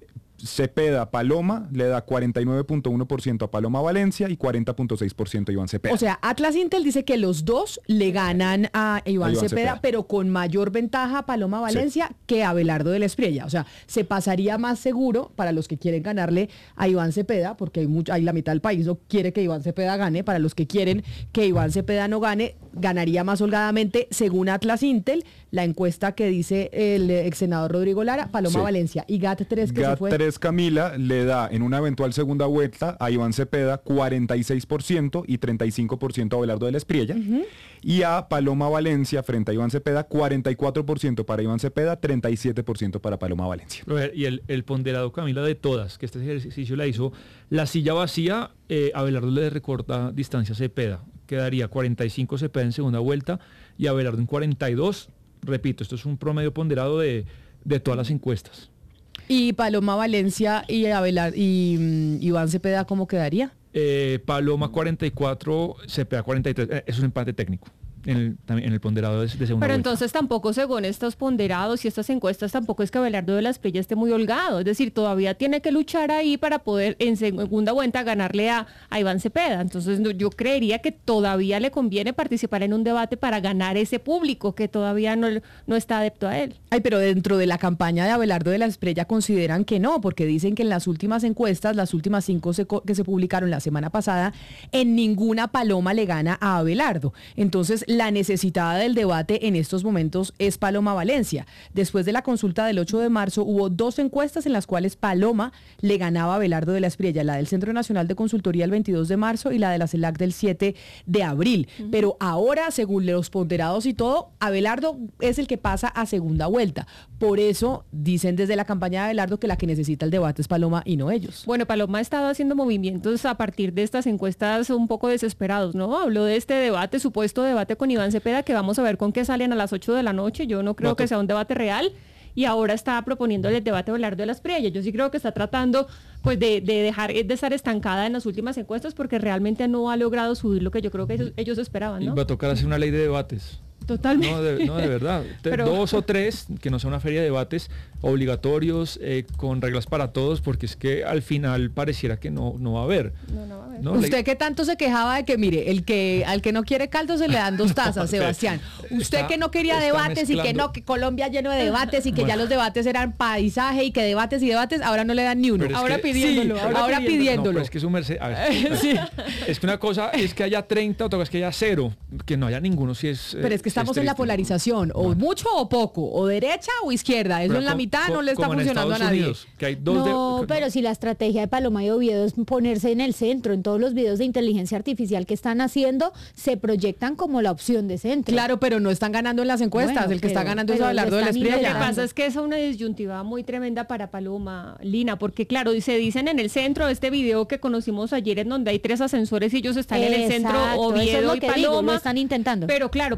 Cepeda Paloma le da 49.1% a Paloma Valencia y 40.6% a Iván Cepeda. O sea, Atlas Intel dice que los dos le ganan a Iván Cepeda, pero con mayor ventaja a Paloma Valencia que a Abelardo de la Espriella. O sea, se pasaría más seguro para los que quieren ganarle a Iván Cepeda, porque hay la mitad del país no quiere que Iván Cepeda gane. Para los que quieren que Iván Cepeda no gane, ganaría más holgadamente, según Atlas Intel, la encuesta que dice el ex senador Rodrigo Lara, Paloma Valencia. Y GAT3 que se fue... GAT3, Camila, le da en una eventual segunda vuelta a Iván Cepeda 46% y 35% a Abelardo de la Espriella. Y a Paloma Valencia frente a Iván Cepeda, 44% para Iván Cepeda, 37% para Paloma Valencia. Y el ponderado, Camila, de todas, que este ejercicio la hizo la silla vacía, Abelardo le recorta distancia a Cepeda. Quedaría 45 Cepeda en segunda vuelta y Abelardo en 42. Repito, esto es un promedio ponderado de todas las encuestas. ¿Y Paloma Valencia y Iván Cepeda cómo quedaría? Paloma 44, Cepeda 43. Es un empate técnico en el ponderado de segunda vuelta. Pero entonces tampoco, según estos ponderados y estas encuestas, tampoco es que Abelardo de la Espriella esté muy holgado. Es decir, todavía tiene que luchar ahí para poder en segunda vuelta ganarle a Iván Cepeda. Entonces yo creería que todavía le conviene participar en un debate para ganar ese público que todavía no está adepto a él. Ay, pero dentro de la campaña de Abelardo de la Espriella consideran que no, porque dicen que en las últimas encuestas, las últimas 5 que se publicaron la semana pasada, en ninguna Paloma le gana a Abelardo. Entonces, la necesitada del debate en estos momentos es Paloma Valencia. Después de la consulta del 8 de marzo, hubo 2 encuestas en las cuales Paloma le ganaba a Abelardo de la Espriella, la del Centro Nacional de Consultoría el 22 de marzo y la de la CELAC del 7 de abril. Pero ahora, según los ponderados y todo, Abelardo es el que pasa a segunda vuelta. Por eso dicen desde la campaña de Abelardo que la que necesita el debate es Paloma y no ellos. Bueno, Paloma ha estado haciendo movimientos a partir de estas encuestas un poco desesperados, ¿no? Habló de este debate, supuesto debate con Iván Cepeda, que vamos a ver con qué salen a las 8 de la noche. Yo no creo que sea un debate real. Y ahora está proponiéndole el debate a Abelardo de la Espriella. Yo sí creo que está tratando pues de dejar de estar estancada en las últimas encuestas porque realmente no ha logrado subir lo que yo creo que ellos esperaban, ¿no? Y va a tocar hacer una ley de debates. Totalmente. No, de verdad. Pero... 2 o 3, que no sea una feria de debates obligatorios, con reglas para todos, porque es que al final pareciera que no va a haber. No va a haber. ¿No? Usted que tanto se quejaba de que, mire, al que no quiere caldo se le dan 2 tazas, Sebastián. Usted que no quería debates y que no, que Colombia lleno de debates y que ya los debates eran paisaje y que debates y debates, ahora no le dan ni uno. Ahora pidiéndolo. Ahora pidiéndolo. No, pero es que su merced, a ver, sí. Es que una cosa es que haya 30, otra cosa es que haya 0, que no haya ninguno si es... Pero es que estamos en la polarización, o mucho o poco, o derecha o izquierda. Eso en la mitad no le está funcionando a nadie. Unidos, que hay dos pero si la estrategia de Paloma y Oviedo es ponerse en el centro, en todos los videos de inteligencia artificial que están haciendo, se proyectan como la opción de centro. Claro, pero no están ganando en las encuestas. Bueno, el que está ganando es Abelardo de la Espriella. Lo que pasa es que es una disyuntiva muy tremenda para Paloma, Lina, porque claro, se dicen en el centro, este video que conocimos ayer en donde hay 3 ascensores y ellos están en el centro, Oviedo y Paloma. Lo están intentando. Pero claro, por otro lado,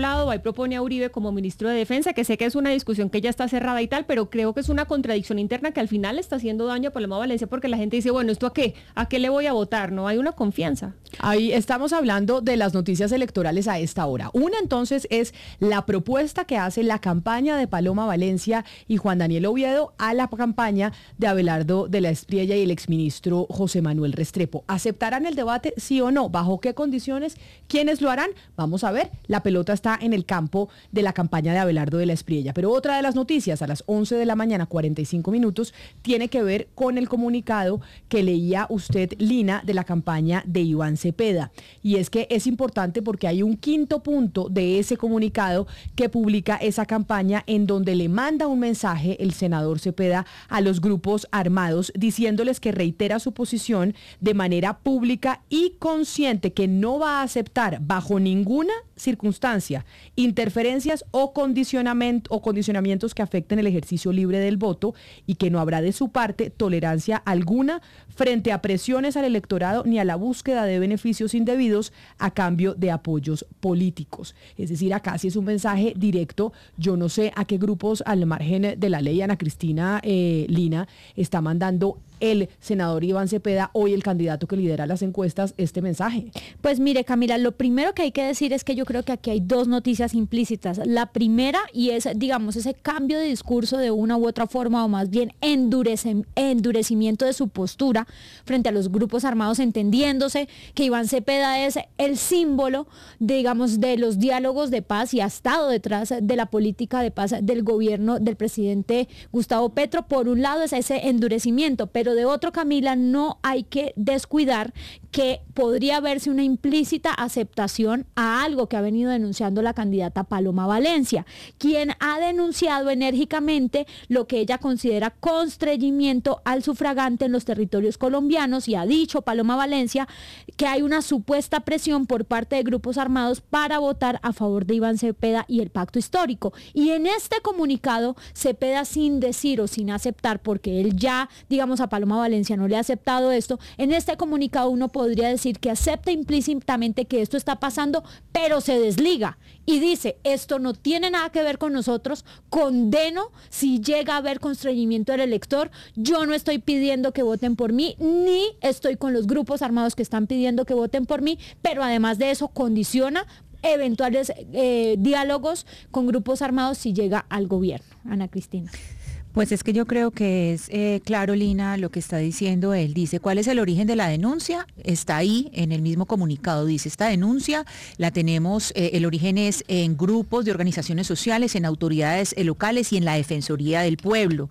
lado va y propone a Uribe como ministro de Defensa, que sé que es una discusión que ya está cerrada y tal, pero creo que es una contradicción interna que al final le está haciendo daño a Paloma Valencia, porque la gente dice, bueno, ¿esto a qué? ¿A qué le voy a votar? No hay una confianza. Ahí estamos hablando de las noticias electorales a esta hora. Una entonces es la propuesta que hace la campaña de Paloma Valencia y Juan Daniel Oviedo a la campaña de Abelardo de la Espriella y el exministro José Manuel Restrepo. ¿Aceptarán el debate, sí o no? ¿Bajo qué condiciones? ¿Quiénes lo harán? Vamos a ver. La pelota está en el campo de la campaña de Abelardo de la Espriella. Pero otra de las noticias a las 11 de la mañana, 45 minutos, tiene que ver con el comunicado que leía usted, Lina, de la campaña de Iván Cepeda. Y es que es importante porque hay un quinto punto de ese comunicado que publica esa campaña, en donde le manda un mensaje el senador Cepeda a los grupos armados, diciéndoles que reitera su posición de manera pública y consciente, que no va a aceptar bajo ninguna circunstancia interferencias o condicionamientos que afecten el ejercicio libre del voto, y que no habrá de su parte tolerancia alguna frente a presiones al electorado ni a la búsqueda de beneficios indebidos a cambio de apoyos políticos. Es decir, acá sí es un mensaje directo. Yo no sé a qué grupos al margen de la ley, Ana Cristina, Lina, está mandando el senador Iván Cepeda, hoy el candidato que lidera las encuestas, este mensaje. Pues mire, Camila, lo primero que hay que decir es que yo creo que aquí hay dos noticias implícitas. La primera, y es, digamos, ese cambio de discurso de una u otra forma, o más bien endurecimiento de su postura frente a los grupos armados, entendiéndose que Iván Cepeda es el símbolo, digamos, de los diálogos de paz y ha estado detrás de la política de paz del gobierno del presidente Gustavo Petro. Por un lado es ese endurecimiento, pero de otro, Camila, no hay que descuidar que podría verse una implícita aceptación a algo que ha venido denunciando la candidata Paloma Valencia, quien ha denunciado enérgicamente lo que ella considera constreñimiento al sufragante en los territorios colombianos, y ha dicho Paloma Valencia que hay una supuesta presión por parte de grupos armados para votar a favor de Iván Cepeda y el pacto histórico. Y en este comunicado, Cepeda, sin decir o sin aceptar, porque él ya, digamos, a Paloma Valencia no le ha aceptado esto, en este comunicado uno podría decir que acepta implícitamente que esto está pasando, pero se desliga y dice, esto no tiene nada que ver con nosotros, condeno si llega a haber constreñimiento del elector, yo no estoy pidiendo que voten por mí, ni estoy con los grupos armados que están pidiendo que voten por mí, pero además de eso condiciona eventuales diálogos con grupos armados si llega al gobierno. Ana Cristina. Pues es que yo creo que es claro, Lina, lo que está diciendo él. Dice, ¿cuál es el origen de la denuncia? Está ahí en el mismo comunicado. Dice, esta denuncia la tenemos, el origen es en grupos de organizaciones sociales, en autoridades locales y en la Defensoría del Pueblo.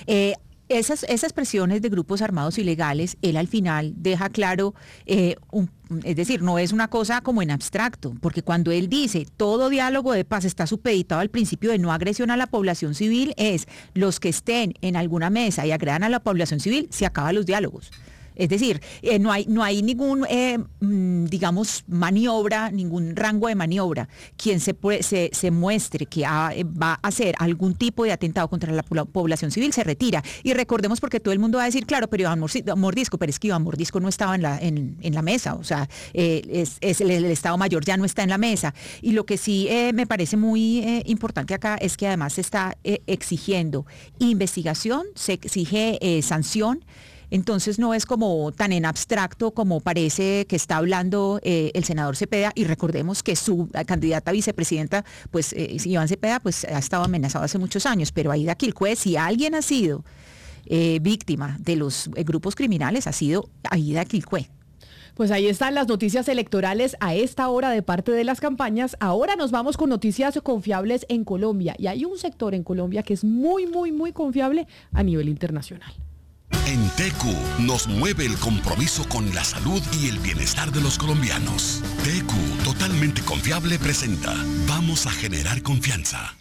Esas presiones de grupos armados ilegales, él al final deja claro, es decir, no es una cosa como en abstracto, porque cuando él dice todo diálogo de paz está supeditado al principio de no agresión a la población civil, es los que estén en alguna mesa y agredan a la población civil, se acaban los diálogos. Es decir, no hay ningún, digamos, maniobra, ningún rango de maniobra. Quien se muestre que va a hacer algún tipo de atentado contra la población civil se retira. Y recordemos, porque todo el mundo va a decir, claro, pero Iván Mordisco, pero es que Iván Mordisco no estaba en la mesa. O sea, el Estado Mayor ya no está en la mesa. Y lo que sí me parece muy importante acá es que además se está exigiendo investigación, se exige sanción. Entonces no es como tan en abstracto como parece que está hablando el senador Cepeda, y recordemos que su candidata a vicepresidenta, pues Iván Cepeda, pues ha estado amenazado hace muchos años, pero Aida Quilcue, si alguien ha sido víctima de los grupos criminales, ha sido Aida Quilcue. Pues ahí están las noticias electorales a esta hora de parte de las campañas. Ahora nos vamos con noticias confiables en Colombia, y hay un sector en Colombia que es muy, muy, muy confiable a nivel internacional. En TECU nos mueve el compromiso con la salud y el bienestar de los colombianos. TECU, totalmente confiable, presenta Vamos a generar confianza.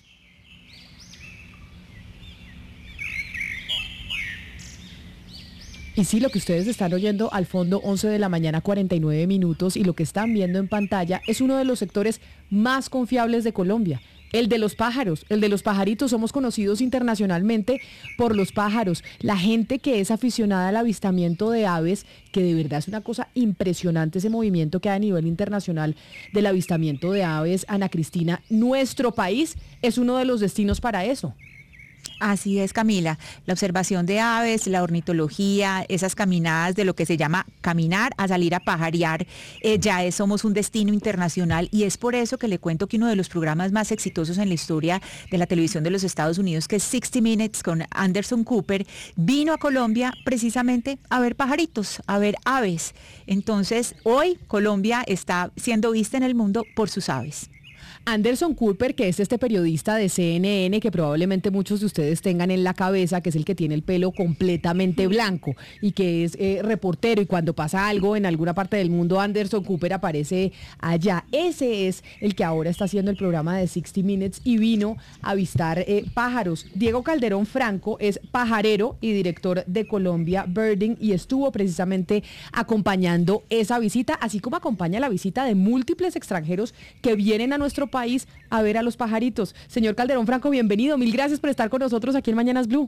Y sí, lo que ustedes están oyendo al fondo, 11 de la mañana, 49 minutos, y lo que están viendo en pantalla es uno de los sectores más confiables de Colombia. El de los pájaros, el de los pajaritos. Somos conocidos internacionalmente por los pájaros. La gente que es aficionada al avistamiento de aves, que de verdad es una cosa impresionante ese movimiento que hay a nivel internacional del avistamiento de aves. Ana Cristina, nuestro país es uno de los destinos para eso. Así es, Camila. La observación de aves, la ornitología, esas caminadas de lo que se llama caminar a salir a pajarear, somos un destino internacional y es por eso que le cuento que uno de los programas más exitosos en la historia de la televisión de los Estados Unidos, que es 60 Minutes con Anderson Cooper, vino a Colombia precisamente a ver pajaritos, a ver aves. Entonces, hoy Colombia está siendo vista en el mundo por sus aves. Anderson Cooper, que es este periodista de CNN que probablemente muchos de ustedes tengan en la cabeza, que es el que tiene el pelo completamente blanco y que es reportero, y cuando pasa algo en alguna parte del mundo, Anderson Cooper aparece allá. Ese es el que ahora está haciendo el programa de 60 Minutes y vino a avistar pájaros. Diego Calderón Franco es pajarero y director de Colombia Birding y estuvo precisamente acompañando esa visita, así como acompaña la visita de múltiples extranjeros que vienen a nuestro país a ver a los pajaritos. Señor Calderón Franco, bienvenido. Mil gracias por estar con nosotros aquí en Mañanas Blue.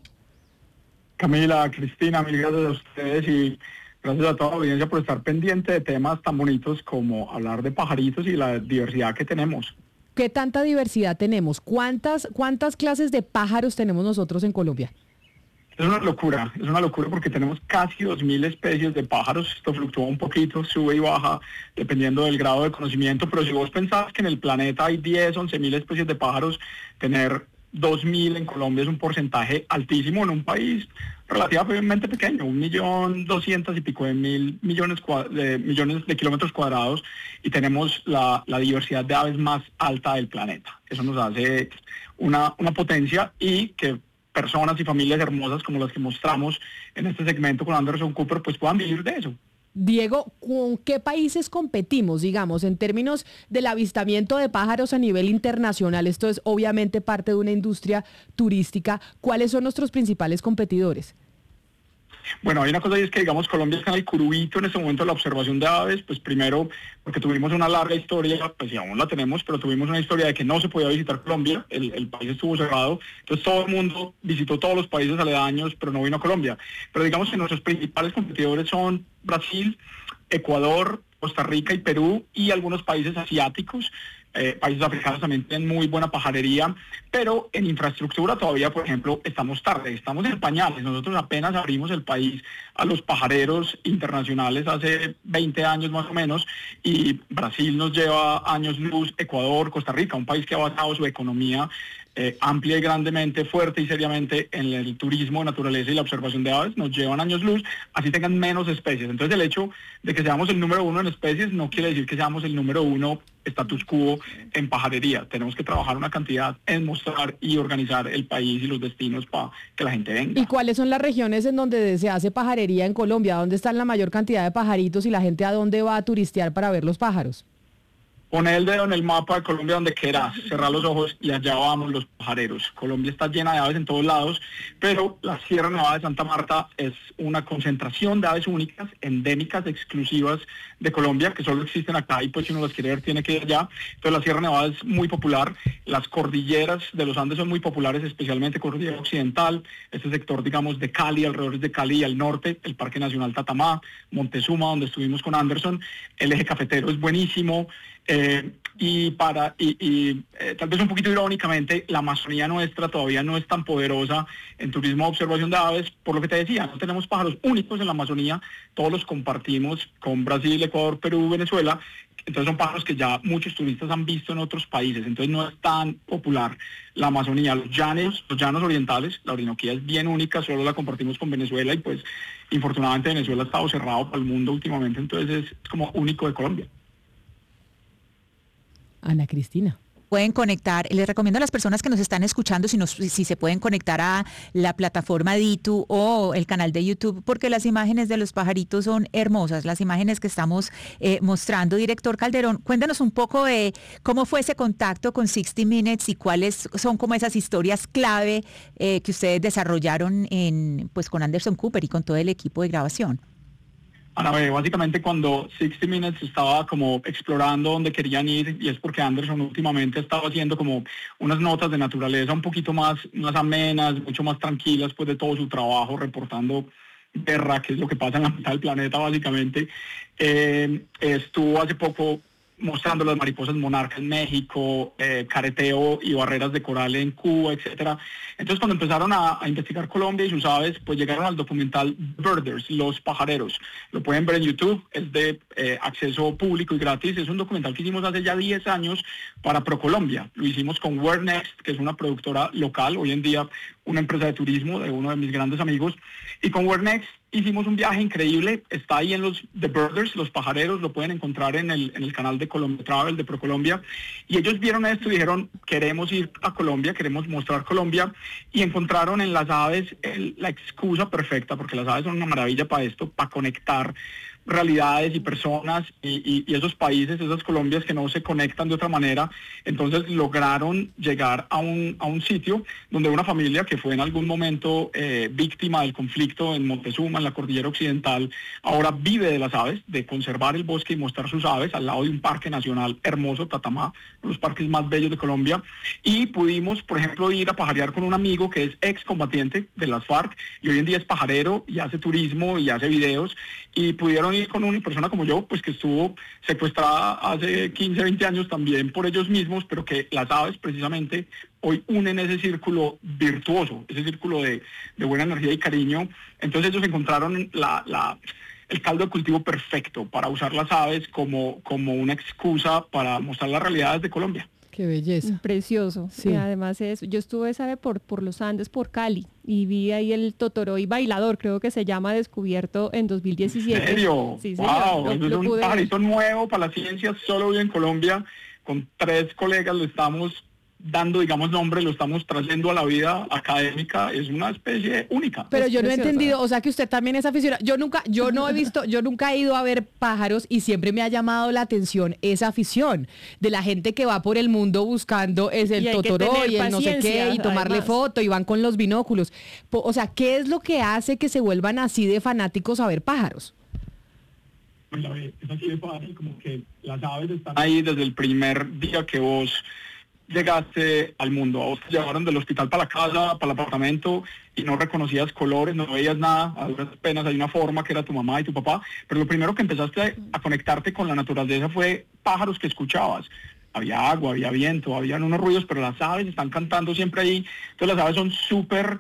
Camila, Cristina, mil gracias a ustedes y gracias a toda la audiencia por estar pendiente de temas tan bonitos como hablar de pajaritos y la diversidad que tenemos. ¿Qué tanta diversidad tenemos? ¿Cuántas clases de pájaros tenemos nosotros en Colombia? Es una locura porque tenemos casi 2.000 especies de pájaros. Esto fluctúa un poquito, sube y baja, dependiendo del grado de conocimiento, pero si vos pensás que en el planeta hay 10, 11.000 especies de pájaros, tener 2.000 en Colombia es un porcentaje altísimo en un país relativamente pequeño, 1.200.000 y pico de millones de kilómetros cuadrados, y tenemos la diversidad de aves más alta del planeta. Eso nos hace una potencia y que personas y familias hermosas como las que mostramos en este segmento con Anderson Cooper pues puedan vivir de eso. Diego, ¿con qué países competimos, digamos, en términos del avistamiento de pájaros a nivel internacional? Esto es obviamente parte de una industria turística. ¿Cuáles son nuestros principales competidores? Bueno, hay una cosa y es que, digamos, Colombia está en el curubito en este momento de la observación de aves, pues primero porque tuvimos una larga historia, pues y aún la tenemos, pero tuvimos una historia de que no se podía visitar Colombia, el país estuvo cerrado, entonces todo el mundo visitó todos los países aledaños, pero no vino a Colombia. Pero digamos que nuestros principales competidores son Brasil, Ecuador, Costa Rica y Perú y algunos países asiáticos. Países africanos también tienen muy buena pajarería, pero en infraestructura todavía, por ejemplo, estamos tarde, estamos en pañales. Nosotros apenas abrimos el país a los pajareros internacionales hace 20 años más o menos, y Brasil nos lleva años luz, Ecuador, Costa Rica, un país que ha basado su economía amplia y grandemente, fuerte y seriamente en el turismo, naturaleza y la observación de aves, nos llevan años luz, así tengan menos especies. Entonces el hecho de que seamos el número uno en especies no quiere decir que seamos el número uno status quo en pajarería. Tenemos que trabajar una cantidad en mostrar y organizar el país y los destinos para que la gente venga. ¿Y cuáles son las regiones en donde se hace pajarería en Colombia? ¿Dónde está la mayor cantidad de pajaritos y la gente a dónde va a turistear para ver los pájaros? Poner el dedo en el mapa de Colombia donde quieras, cerrar los ojos y allá vamos los pajareros. Colombia está llena de aves en todos lados, pero la Sierra Nevada de Santa Marta es una concentración de aves únicas, endémicas, exclusivas de Colombia, que solo existen acá y pues si uno las quiere ver tiene que ir allá. Entonces la Sierra Nevada es muy popular, las cordilleras de los Andes son muy populares, especialmente Cordillera Occidental, este sector digamos de Cali, alrededor de Cali y al norte, el Parque Nacional Tatamá, Montezuma, donde estuvimos con Anderson, el eje cafetero es buenísimo. Tal vez un poquito irónicamente, la Amazonía nuestra todavía no es tan poderosa en turismo de observación de aves, por lo que te decía, no tenemos pájaros únicos en la Amazonía, todos los compartimos con Brasil, Ecuador, Perú, Venezuela, entonces son pájaros que ya muchos turistas han visto en otros países, entonces no es tan popular la Amazonía. Los llanos orientales, la Orinoquía es bien única, solo la compartimos con Venezuela y pues infortunadamente Venezuela ha estado cerrado para el mundo últimamente, entonces es como único de Colombia. Ana Cristina. Pueden conectar, les recomiendo a las personas que nos están escuchando si se pueden conectar a la plataforma Ditu o el canal de YouTube, porque las imágenes de los pajaritos son hermosas, las imágenes que estamos mostrando. Director Calderón, cuéntanos un poco de cómo fue ese contacto con 60 Minutes y cuáles son como esas historias clave que ustedes desarrollaron pues con Anderson Cooper y con todo el equipo de grabación. Ana B, básicamente cuando 60 Minutes estaba como explorando dónde querían ir, y es porque Anderson últimamente ha estado haciendo como unas notas de naturaleza un poquito más amenas, mucho más tranquilas, pues de todo su trabajo reportando guerra, que es lo que pasa en la mitad del planeta básicamente. Estuvo hace poco mostrando las mariposas monarca en México, careteo y barreras de coral en Cuba, etcétera. Entonces, cuando empezaron a investigar Colombia y sus aves, pues llegaron al documental Birders, Los Pajareros. Lo pueden ver en YouTube, es de acceso público y gratis. Es un documental que hicimos hace ya 10 años para ProColombia. Lo hicimos con Where Next, que es una productora local, hoy en día una empresa de turismo de uno de mis grandes amigos. Y con Where Next hicimos un viaje increíble, está ahí en los The Birders, Los Pajareros, lo pueden encontrar en el canal de Colombia Travel, de ProColombia, y ellos vieron esto y dijeron, queremos ir a Colombia, queremos mostrar Colombia, y encontraron en las aves la excusa perfecta, porque las aves son una maravilla para esto, para conectar realidades y personas y esos países, esas Colombias que no se conectan de otra manera. Entonces lograron llegar a un sitio donde una familia que fue en algún momento víctima del conflicto en Montezuma, en la Cordillera Occidental, ahora vive de las aves, de conservar el bosque y mostrar sus aves al lado de un parque nacional hermoso, Tatamá, uno de los parques más bellos de Colombia. Y pudimos, por ejemplo, ir a pajarear con un amigo que es excombatiente de las FARC y hoy en día es pajarero y hace turismo y hace videos, y pudieron ir con una persona como yo, pues que estuvo secuestrada hace 15, 20 años también por ellos mismos, pero que las aves precisamente hoy unen ese círculo virtuoso, ese círculo de buena energía y cariño. Entonces ellos encontraron el caldo de cultivo perfecto para usar las aves como una excusa para mostrar las realidades de Colombia. Qué belleza. Precioso. Sí. Y además yo estuve, ¿sabe? por los Andes, por Cali, y vi ahí el totoroy bailador, creo que se llama, descubierto en 2017. ¿En serio? Sí, señor. Wow, eso es un pajarito nuevo para la ciencia, solo hoy en Colombia, con 3 colegas lo estamos dando, digamos, nombre, lo estamos trayendo a la vida académica, es una especie única. Pero yo no he entendido, o sea que usted también es aficionado. Yo nunca he ido a ver pájaros y siempre me ha llamado la atención esa afición de la gente que va por el mundo buscando el totoro y el no sé qué, y tomarle foto y van con los binóculos. O sea, ¿qué es lo que hace que se vuelvan así de fanáticos a ver pájaros? Pues es así de fácil, como que las aves están ahí desde el primer día que vos llegaste al mundo. A vos te llevaron del hospital para la casa, para el apartamento, y no reconocías colores, no veías nada, a duras penas hay una forma que era tu mamá y tu papá, pero lo primero que empezaste a conectarte con la naturaleza fue pájaros que escuchabas. Había agua, había viento, habían unos ruidos, pero las aves están cantando siempre ahí. Entonces las aves son súper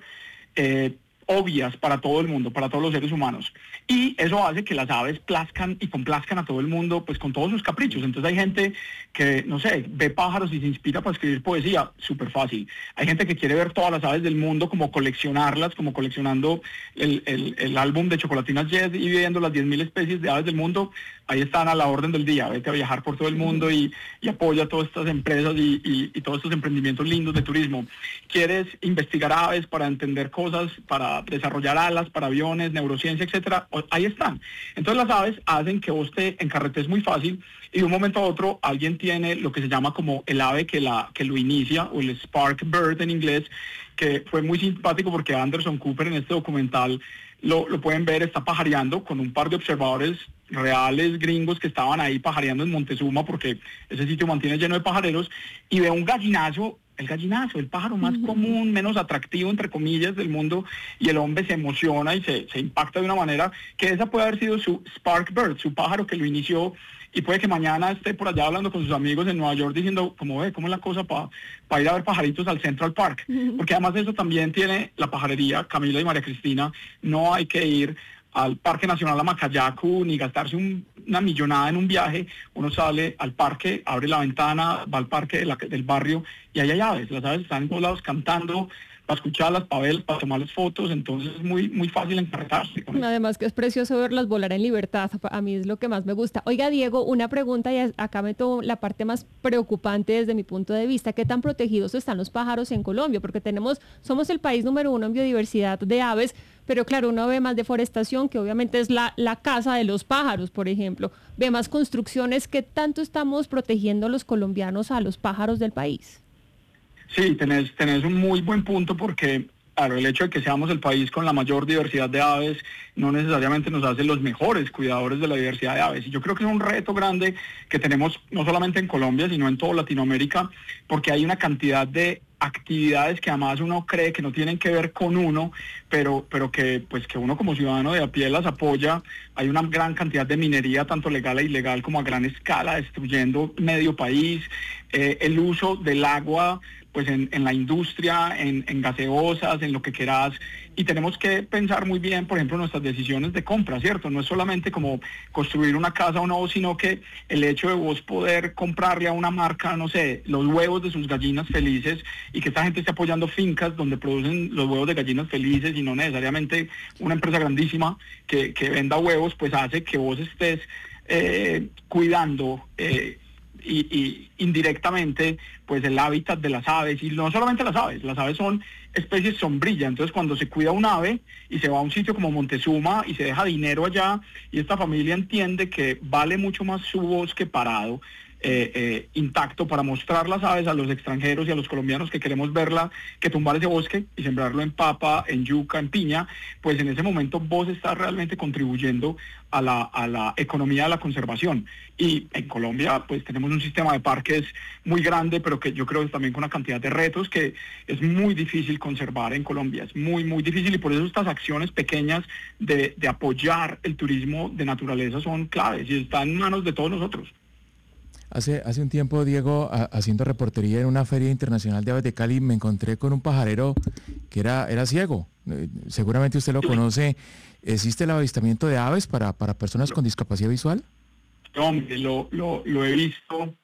obvias para todo el mundo, para todos los seres humanos. Y eso hace que las aves plazcan y complazcan a todo el mundo, pues con todos sus caprichos. Entonces hay gente que, no sé, ve pájaros y se inspira para escribir poesía, súper fácil. Hay gente que quiere ver todas las aves del mundo, como coleccionarlas, como coleccionando el álbum de Chocolatinas Yes y viendo las 10.000 especies de aves del mundo. Ahí están a la orden del día. Vete a viajar por todo el mundo y apoya todas estas empresas y todos estos emprendimientos lindos de turismo. ¿Quieres investigar aves para entender cosas, para desarrollar alas, para aviones, neurociencia, etcétera? Ahí están. Entonces las aves hacen que vos te encarretes muy fácil y de un momento a otro alguien tiene lo que se llama como el ave que lo inicia, o el spark bird en inglés, que fue muy simpático porque Anderson Cooper en este documental lo pueden ver, está pajareando con un par de observadores reales gringos que estaban ahí pajareando en Montezuma, porque ese sitio mantiene lleno de pajareros, y ve un gallinazo, el pájaro más común, menos atractivo, entre comillas, del mundo, y el hombre se emociona y se impacta de una manera que esa puede haber sido su spark bird, su pájaro que lo inició, y puede que mañana esté por allá hablando con sus amigos en Nueva York diciendo, ¿cómo es la cosa para ir a ver pajaritos al Central Park? Porque además eso también tiene la pajarería, Camila y María Cristina. No hay que ir al Parque Nacional Amacayacu ni gastarse una millonada en un viaje. Uno sale al parque, abre la ventana, va al parque del barrio y ahí hay aves. Las aves están en todos lados cantando, para escucharlas, para verlas, para tomarles fotos. Entonces es muy, muy fácil encarretarse con eso. Además que es precioso verlas volar en libertad. A mí es lo que más me gusta. Oiga, Diego, una pregunta, y acá meto la parte más preocupante desde mi punto de vista. ¿Qué tan protegidos están los pájaros en Colombia? Porque somos el país número 1 en biodiversidad de aves, pero claro, uno ve más deforestación, que obviamente es la casa de los pájaros, por ejemplo. Ve más construcciones. ¿Qué tanto estamos protegiendo los colombianos a los pájaros del país? Sí, tenés un muy buen punto, porque Claro, el hecho de que seamos el país con la mayor diversidad de aves no necesariamente nos hace los mejores cuidadores de la diversidad de aves. Y yo creo que es un reto grande que tenemos no solamente en Colombia, sino en toda Latinoamérica, porque hay una cantidad de actividades que además uno cree que no tienen que ver con uno, pero que uno como ciudadano de a pie las apoya. Hay una gran cantidad de minería, tanto legal e ilegal, como a gran escala, destruyendo medio país. El uso del agua pues en la industria, en gaseosas, en lo que quieras, y tenemos que pensar muy bien, por ejemplo, nuestras decisiones de compra, ¿cierto? No es solamente como construir una casa o no, sino que el hecho de vos poder comprarle a una marca, no sé, los huevos de sus gallinas felices, y que esta gente esté apoyando fincas donde producen los huevos de gallinas felices y no necesariamente una empresa grandísima que venda huevos, pues hace que vos estés cuidando y indirectamente pues el hábitat de las aves. Y no solamente las aves son especies sombrilla. Entonces cuando se cuida un ave y se va a un sitio como Montezuma y se deja dinero allá, y esta familia entiende que vale mucho más su bosque parado intacto para mostrar las aves a los extranjeros y a los colombianos que queremos verla, que tumbar ese bosque y sembrarlo en papa, en yuca, en piña, pues en ese momento vos estás realmente contribuyendo a la economía de la conservación. Y en Colombia pues tenemos un sistema de parques muy grande, pero que yo creo que también con una cantidad de retos que es muy difícil conservar en Colombia, es muy, muy difícil, y por eso estas acciones pequeñas de apoyar el turismo de naturaleza son claves y están en manos de todos nosotros. Hace un tiempo, Diego, haciendo reportería en una feria internacional de aves de Cali, me encontré con un pajarero que era ciego. Seguramente usted lo conoce. ¿Existe el avistamiento de aves para personas con discapacidad visual? Hombre, lo he visto,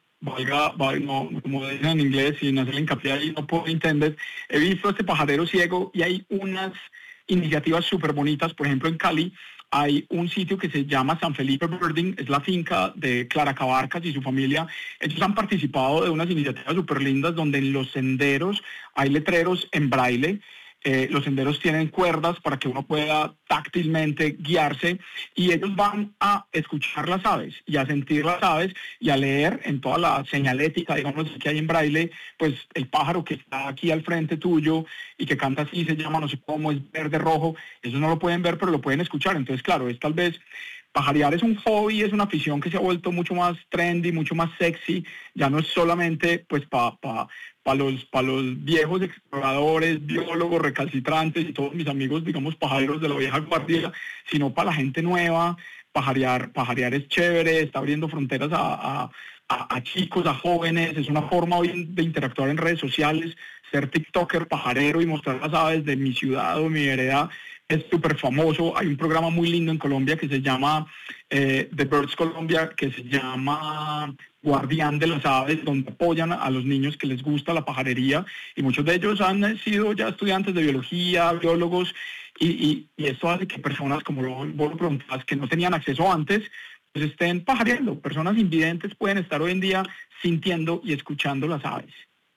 como dicen en inglés, sin hacer hincapié ahí, no puedo entender. He visto a este pajarero ciego y hay unas iniciativas súper bonitas. Por ejemplo, en Cali hay un sitio que se llama San Felipe Birding, es la finca de Clara Cabarcas y su familia. Ellos han participado de unas iniciativas súper lindas donde en los senderos hay letreros en braille. Los senderos tienen cuerdas para que uno pueda táctilmente guiarse, y ellos van a escuchar las aves y a sentir las aves y a leer en toda la señalética, digamos, que hay en braille, pues el pájaro que está aquí al frente tuyo y que canta así, se llama no sé cómo, es verde, rojo. Eso no lo pueden ver, pero lo pueden escuchar. Entonces, claro, es tal vez... Pajarear es un hobby, es una afición que se ha vuelto mucho más trendy, mucho más sexy. Ya no es solamente pues para los viejos exploradores, biólogos, recalcitrantes y todos mis amigos, digamos, pajareros de la vieja guardia, sino para la gente nueva. Pajarear es chévere, está abriendo fronteras a chicos, a jóvenes. Es una forma hoy de interactuar en redes sociales, ser tiktoker, pajarero y mostrar las aves de mi ciudad o mi vereda. Es súper famoso. Hay un programa muy lindo en Colombia que se llama The Birds Colombia, que se llama Guardián de las Aves, donde apoyan a los niños que les gusta la pajarería, y muchos de ellos han sido ya estudiantes de biología, biólogos, y esto hace que personas, como vos lo preguntabas, que no tenían acceso antes, pues estén pajareando. Personas invidentes pueden estar hoy en día sintiendo y escuchando las aves.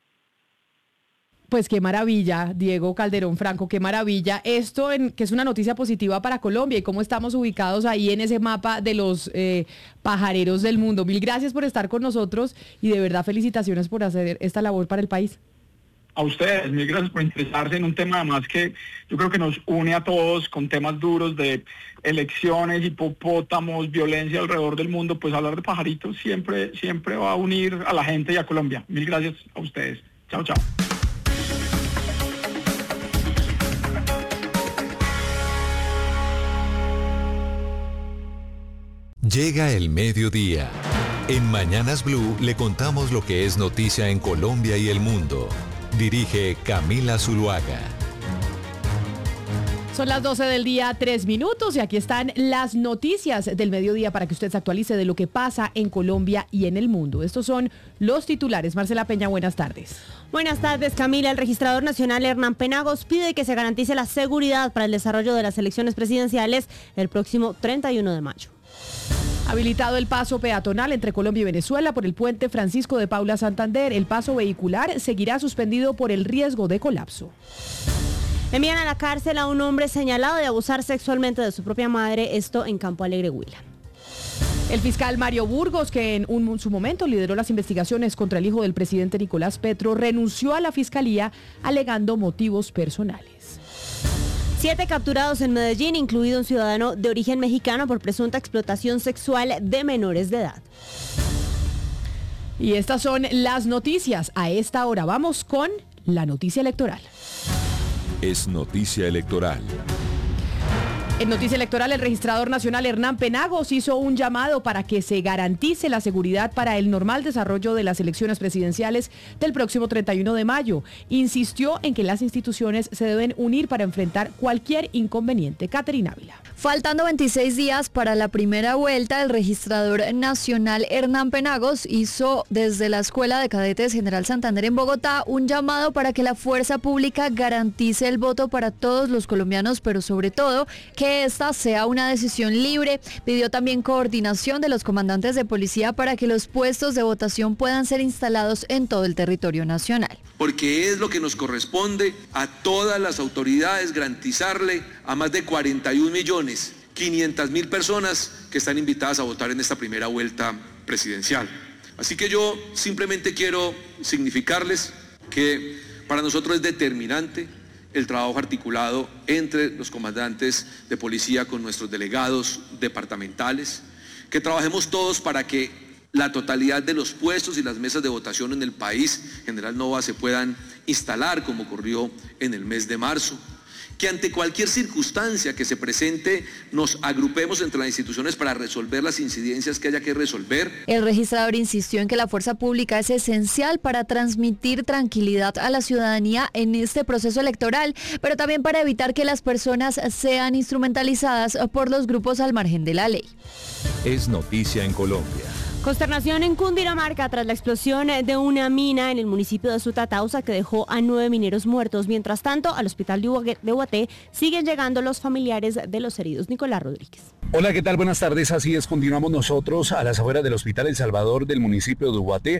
Pues qué maravilla, Diego Calderón Franco, qué maravilla. Esto que es una noticia positiva para Colombia, y cómo estamos ubicados ahí en ese mapa de los pajareros del mundo. Mil gracias por estar con nosotros y de verdad felicitaciones por hacer esta labor para el país. A ustedes, mil gracias por interesarse en un tema además que yo creo que nos une a todos, con temas duros de elecciones, hipopótamos, violencia alrededor del mundo. Pues hablar de pajaritos siempre va a unir a la gente y a Colombia. Mil gracias a ustedes. Chao, chao. Llega el mediodía. En Mañanas Blue le contamos lo que es noticia en Colombia y el mundo. Dirige Camila Zuluaga. Son las 12 del día, 3 minutos, y aquí están las noticias del mediodía para que usted se actualice de lo que pasa en Colombia y en el mundo. Estos son los titulares. Marcela Peña, buenas tardes. Buenas tardes, Camila. El registrador nacional Hernán Penagos pide que se garantice la seguridad para el desarrollo de las elecciones presidenciales el próximo 31 de mayo. Habilitado el paso peatonal entre Colombia y Venezuela por el puente Francisco de Paula Santander. El paso vehicular seguirá suspendido por el riesgo de colapso. Envían a la cárcel a un hombre señalado de abusar sexualmente de su propia madre, esto en Campo Alegre, Huila. El fiscal Mario Burgos, que en su momento lideró las investigaciones contra el hijo del presidente Nicolás Petro, renunció a la fiscalía alegando motivos personales. 7 capturados en Medellín, incluido un ciudadano de origen mexicano por presunta explotación sexual de menores de edad. Y estas son las noticias. A esta hora vamos con la noticia electoral. Es noticia electoral. En Noticia Electoral, el registrador nacional Hernán Penagos hizo un llamado para que se garantice la seguridad para el normal desarrollo de las elecciones presidenciales del próximo 31 de mayo. Insistió en que las instituciones se deben unir para enfrentar cualquier inconveniente. Caterina Ávila. Faltando 26 días para la primera vuelta, el registrador nacional Hernán Penagos hizo desde la Escuela de Cadetes General Santander en Bogotá un llamado para que la fuerza pública garantice el voto para todos los colombianos, pero sobre todo que esta sea una decisión libre. Pidió también coordinación de los comandantes de policía para que los puestos de votación puedan ser instalados en todo el territorio nacional. Porque es lo que nos corresponde a todas las autoridades garantizarle a más de 41.500.000 personas que están invitadas a votar en esta primera vuelta presidencial. Así que yo simplemente quiero significarles que para nosotros es determinante el trabajo articulado entre los comandantes de policía con nuestros delegados departamentales, que trabajemos todos para que la totalidad de los puestos y las mesas de votación en el país, General Nova, se puedan instalar como ocurrió en el mes de marzo. Que ante cualquier circunstancia que se presente nos agrupemos entre las instituciones para resolver las incidencias que haya que resolver. El registrador insistió en que la fuerza pública es esencial para transmitir tranquilidad a la ciudadanía en este proceso electoral, pero también para evitar que las personas sean instrumentalizadas por los grupos al margen de la ley. Es noticia en Colombia. Consternación en Cundinamarca tras la explosión de una mina en el municipio de Sutatausa que dejó a 9 mineros muertos. Mientras tanto, al hospital de Ubaté siguen llegando los familiares de los heridos. Nicolás Rodríguez. Hola, ¿qué tal? Buenas tardes. Así es, continuamos nosotros a las afueras del Hospital El Salvador del municipio de Ubaté,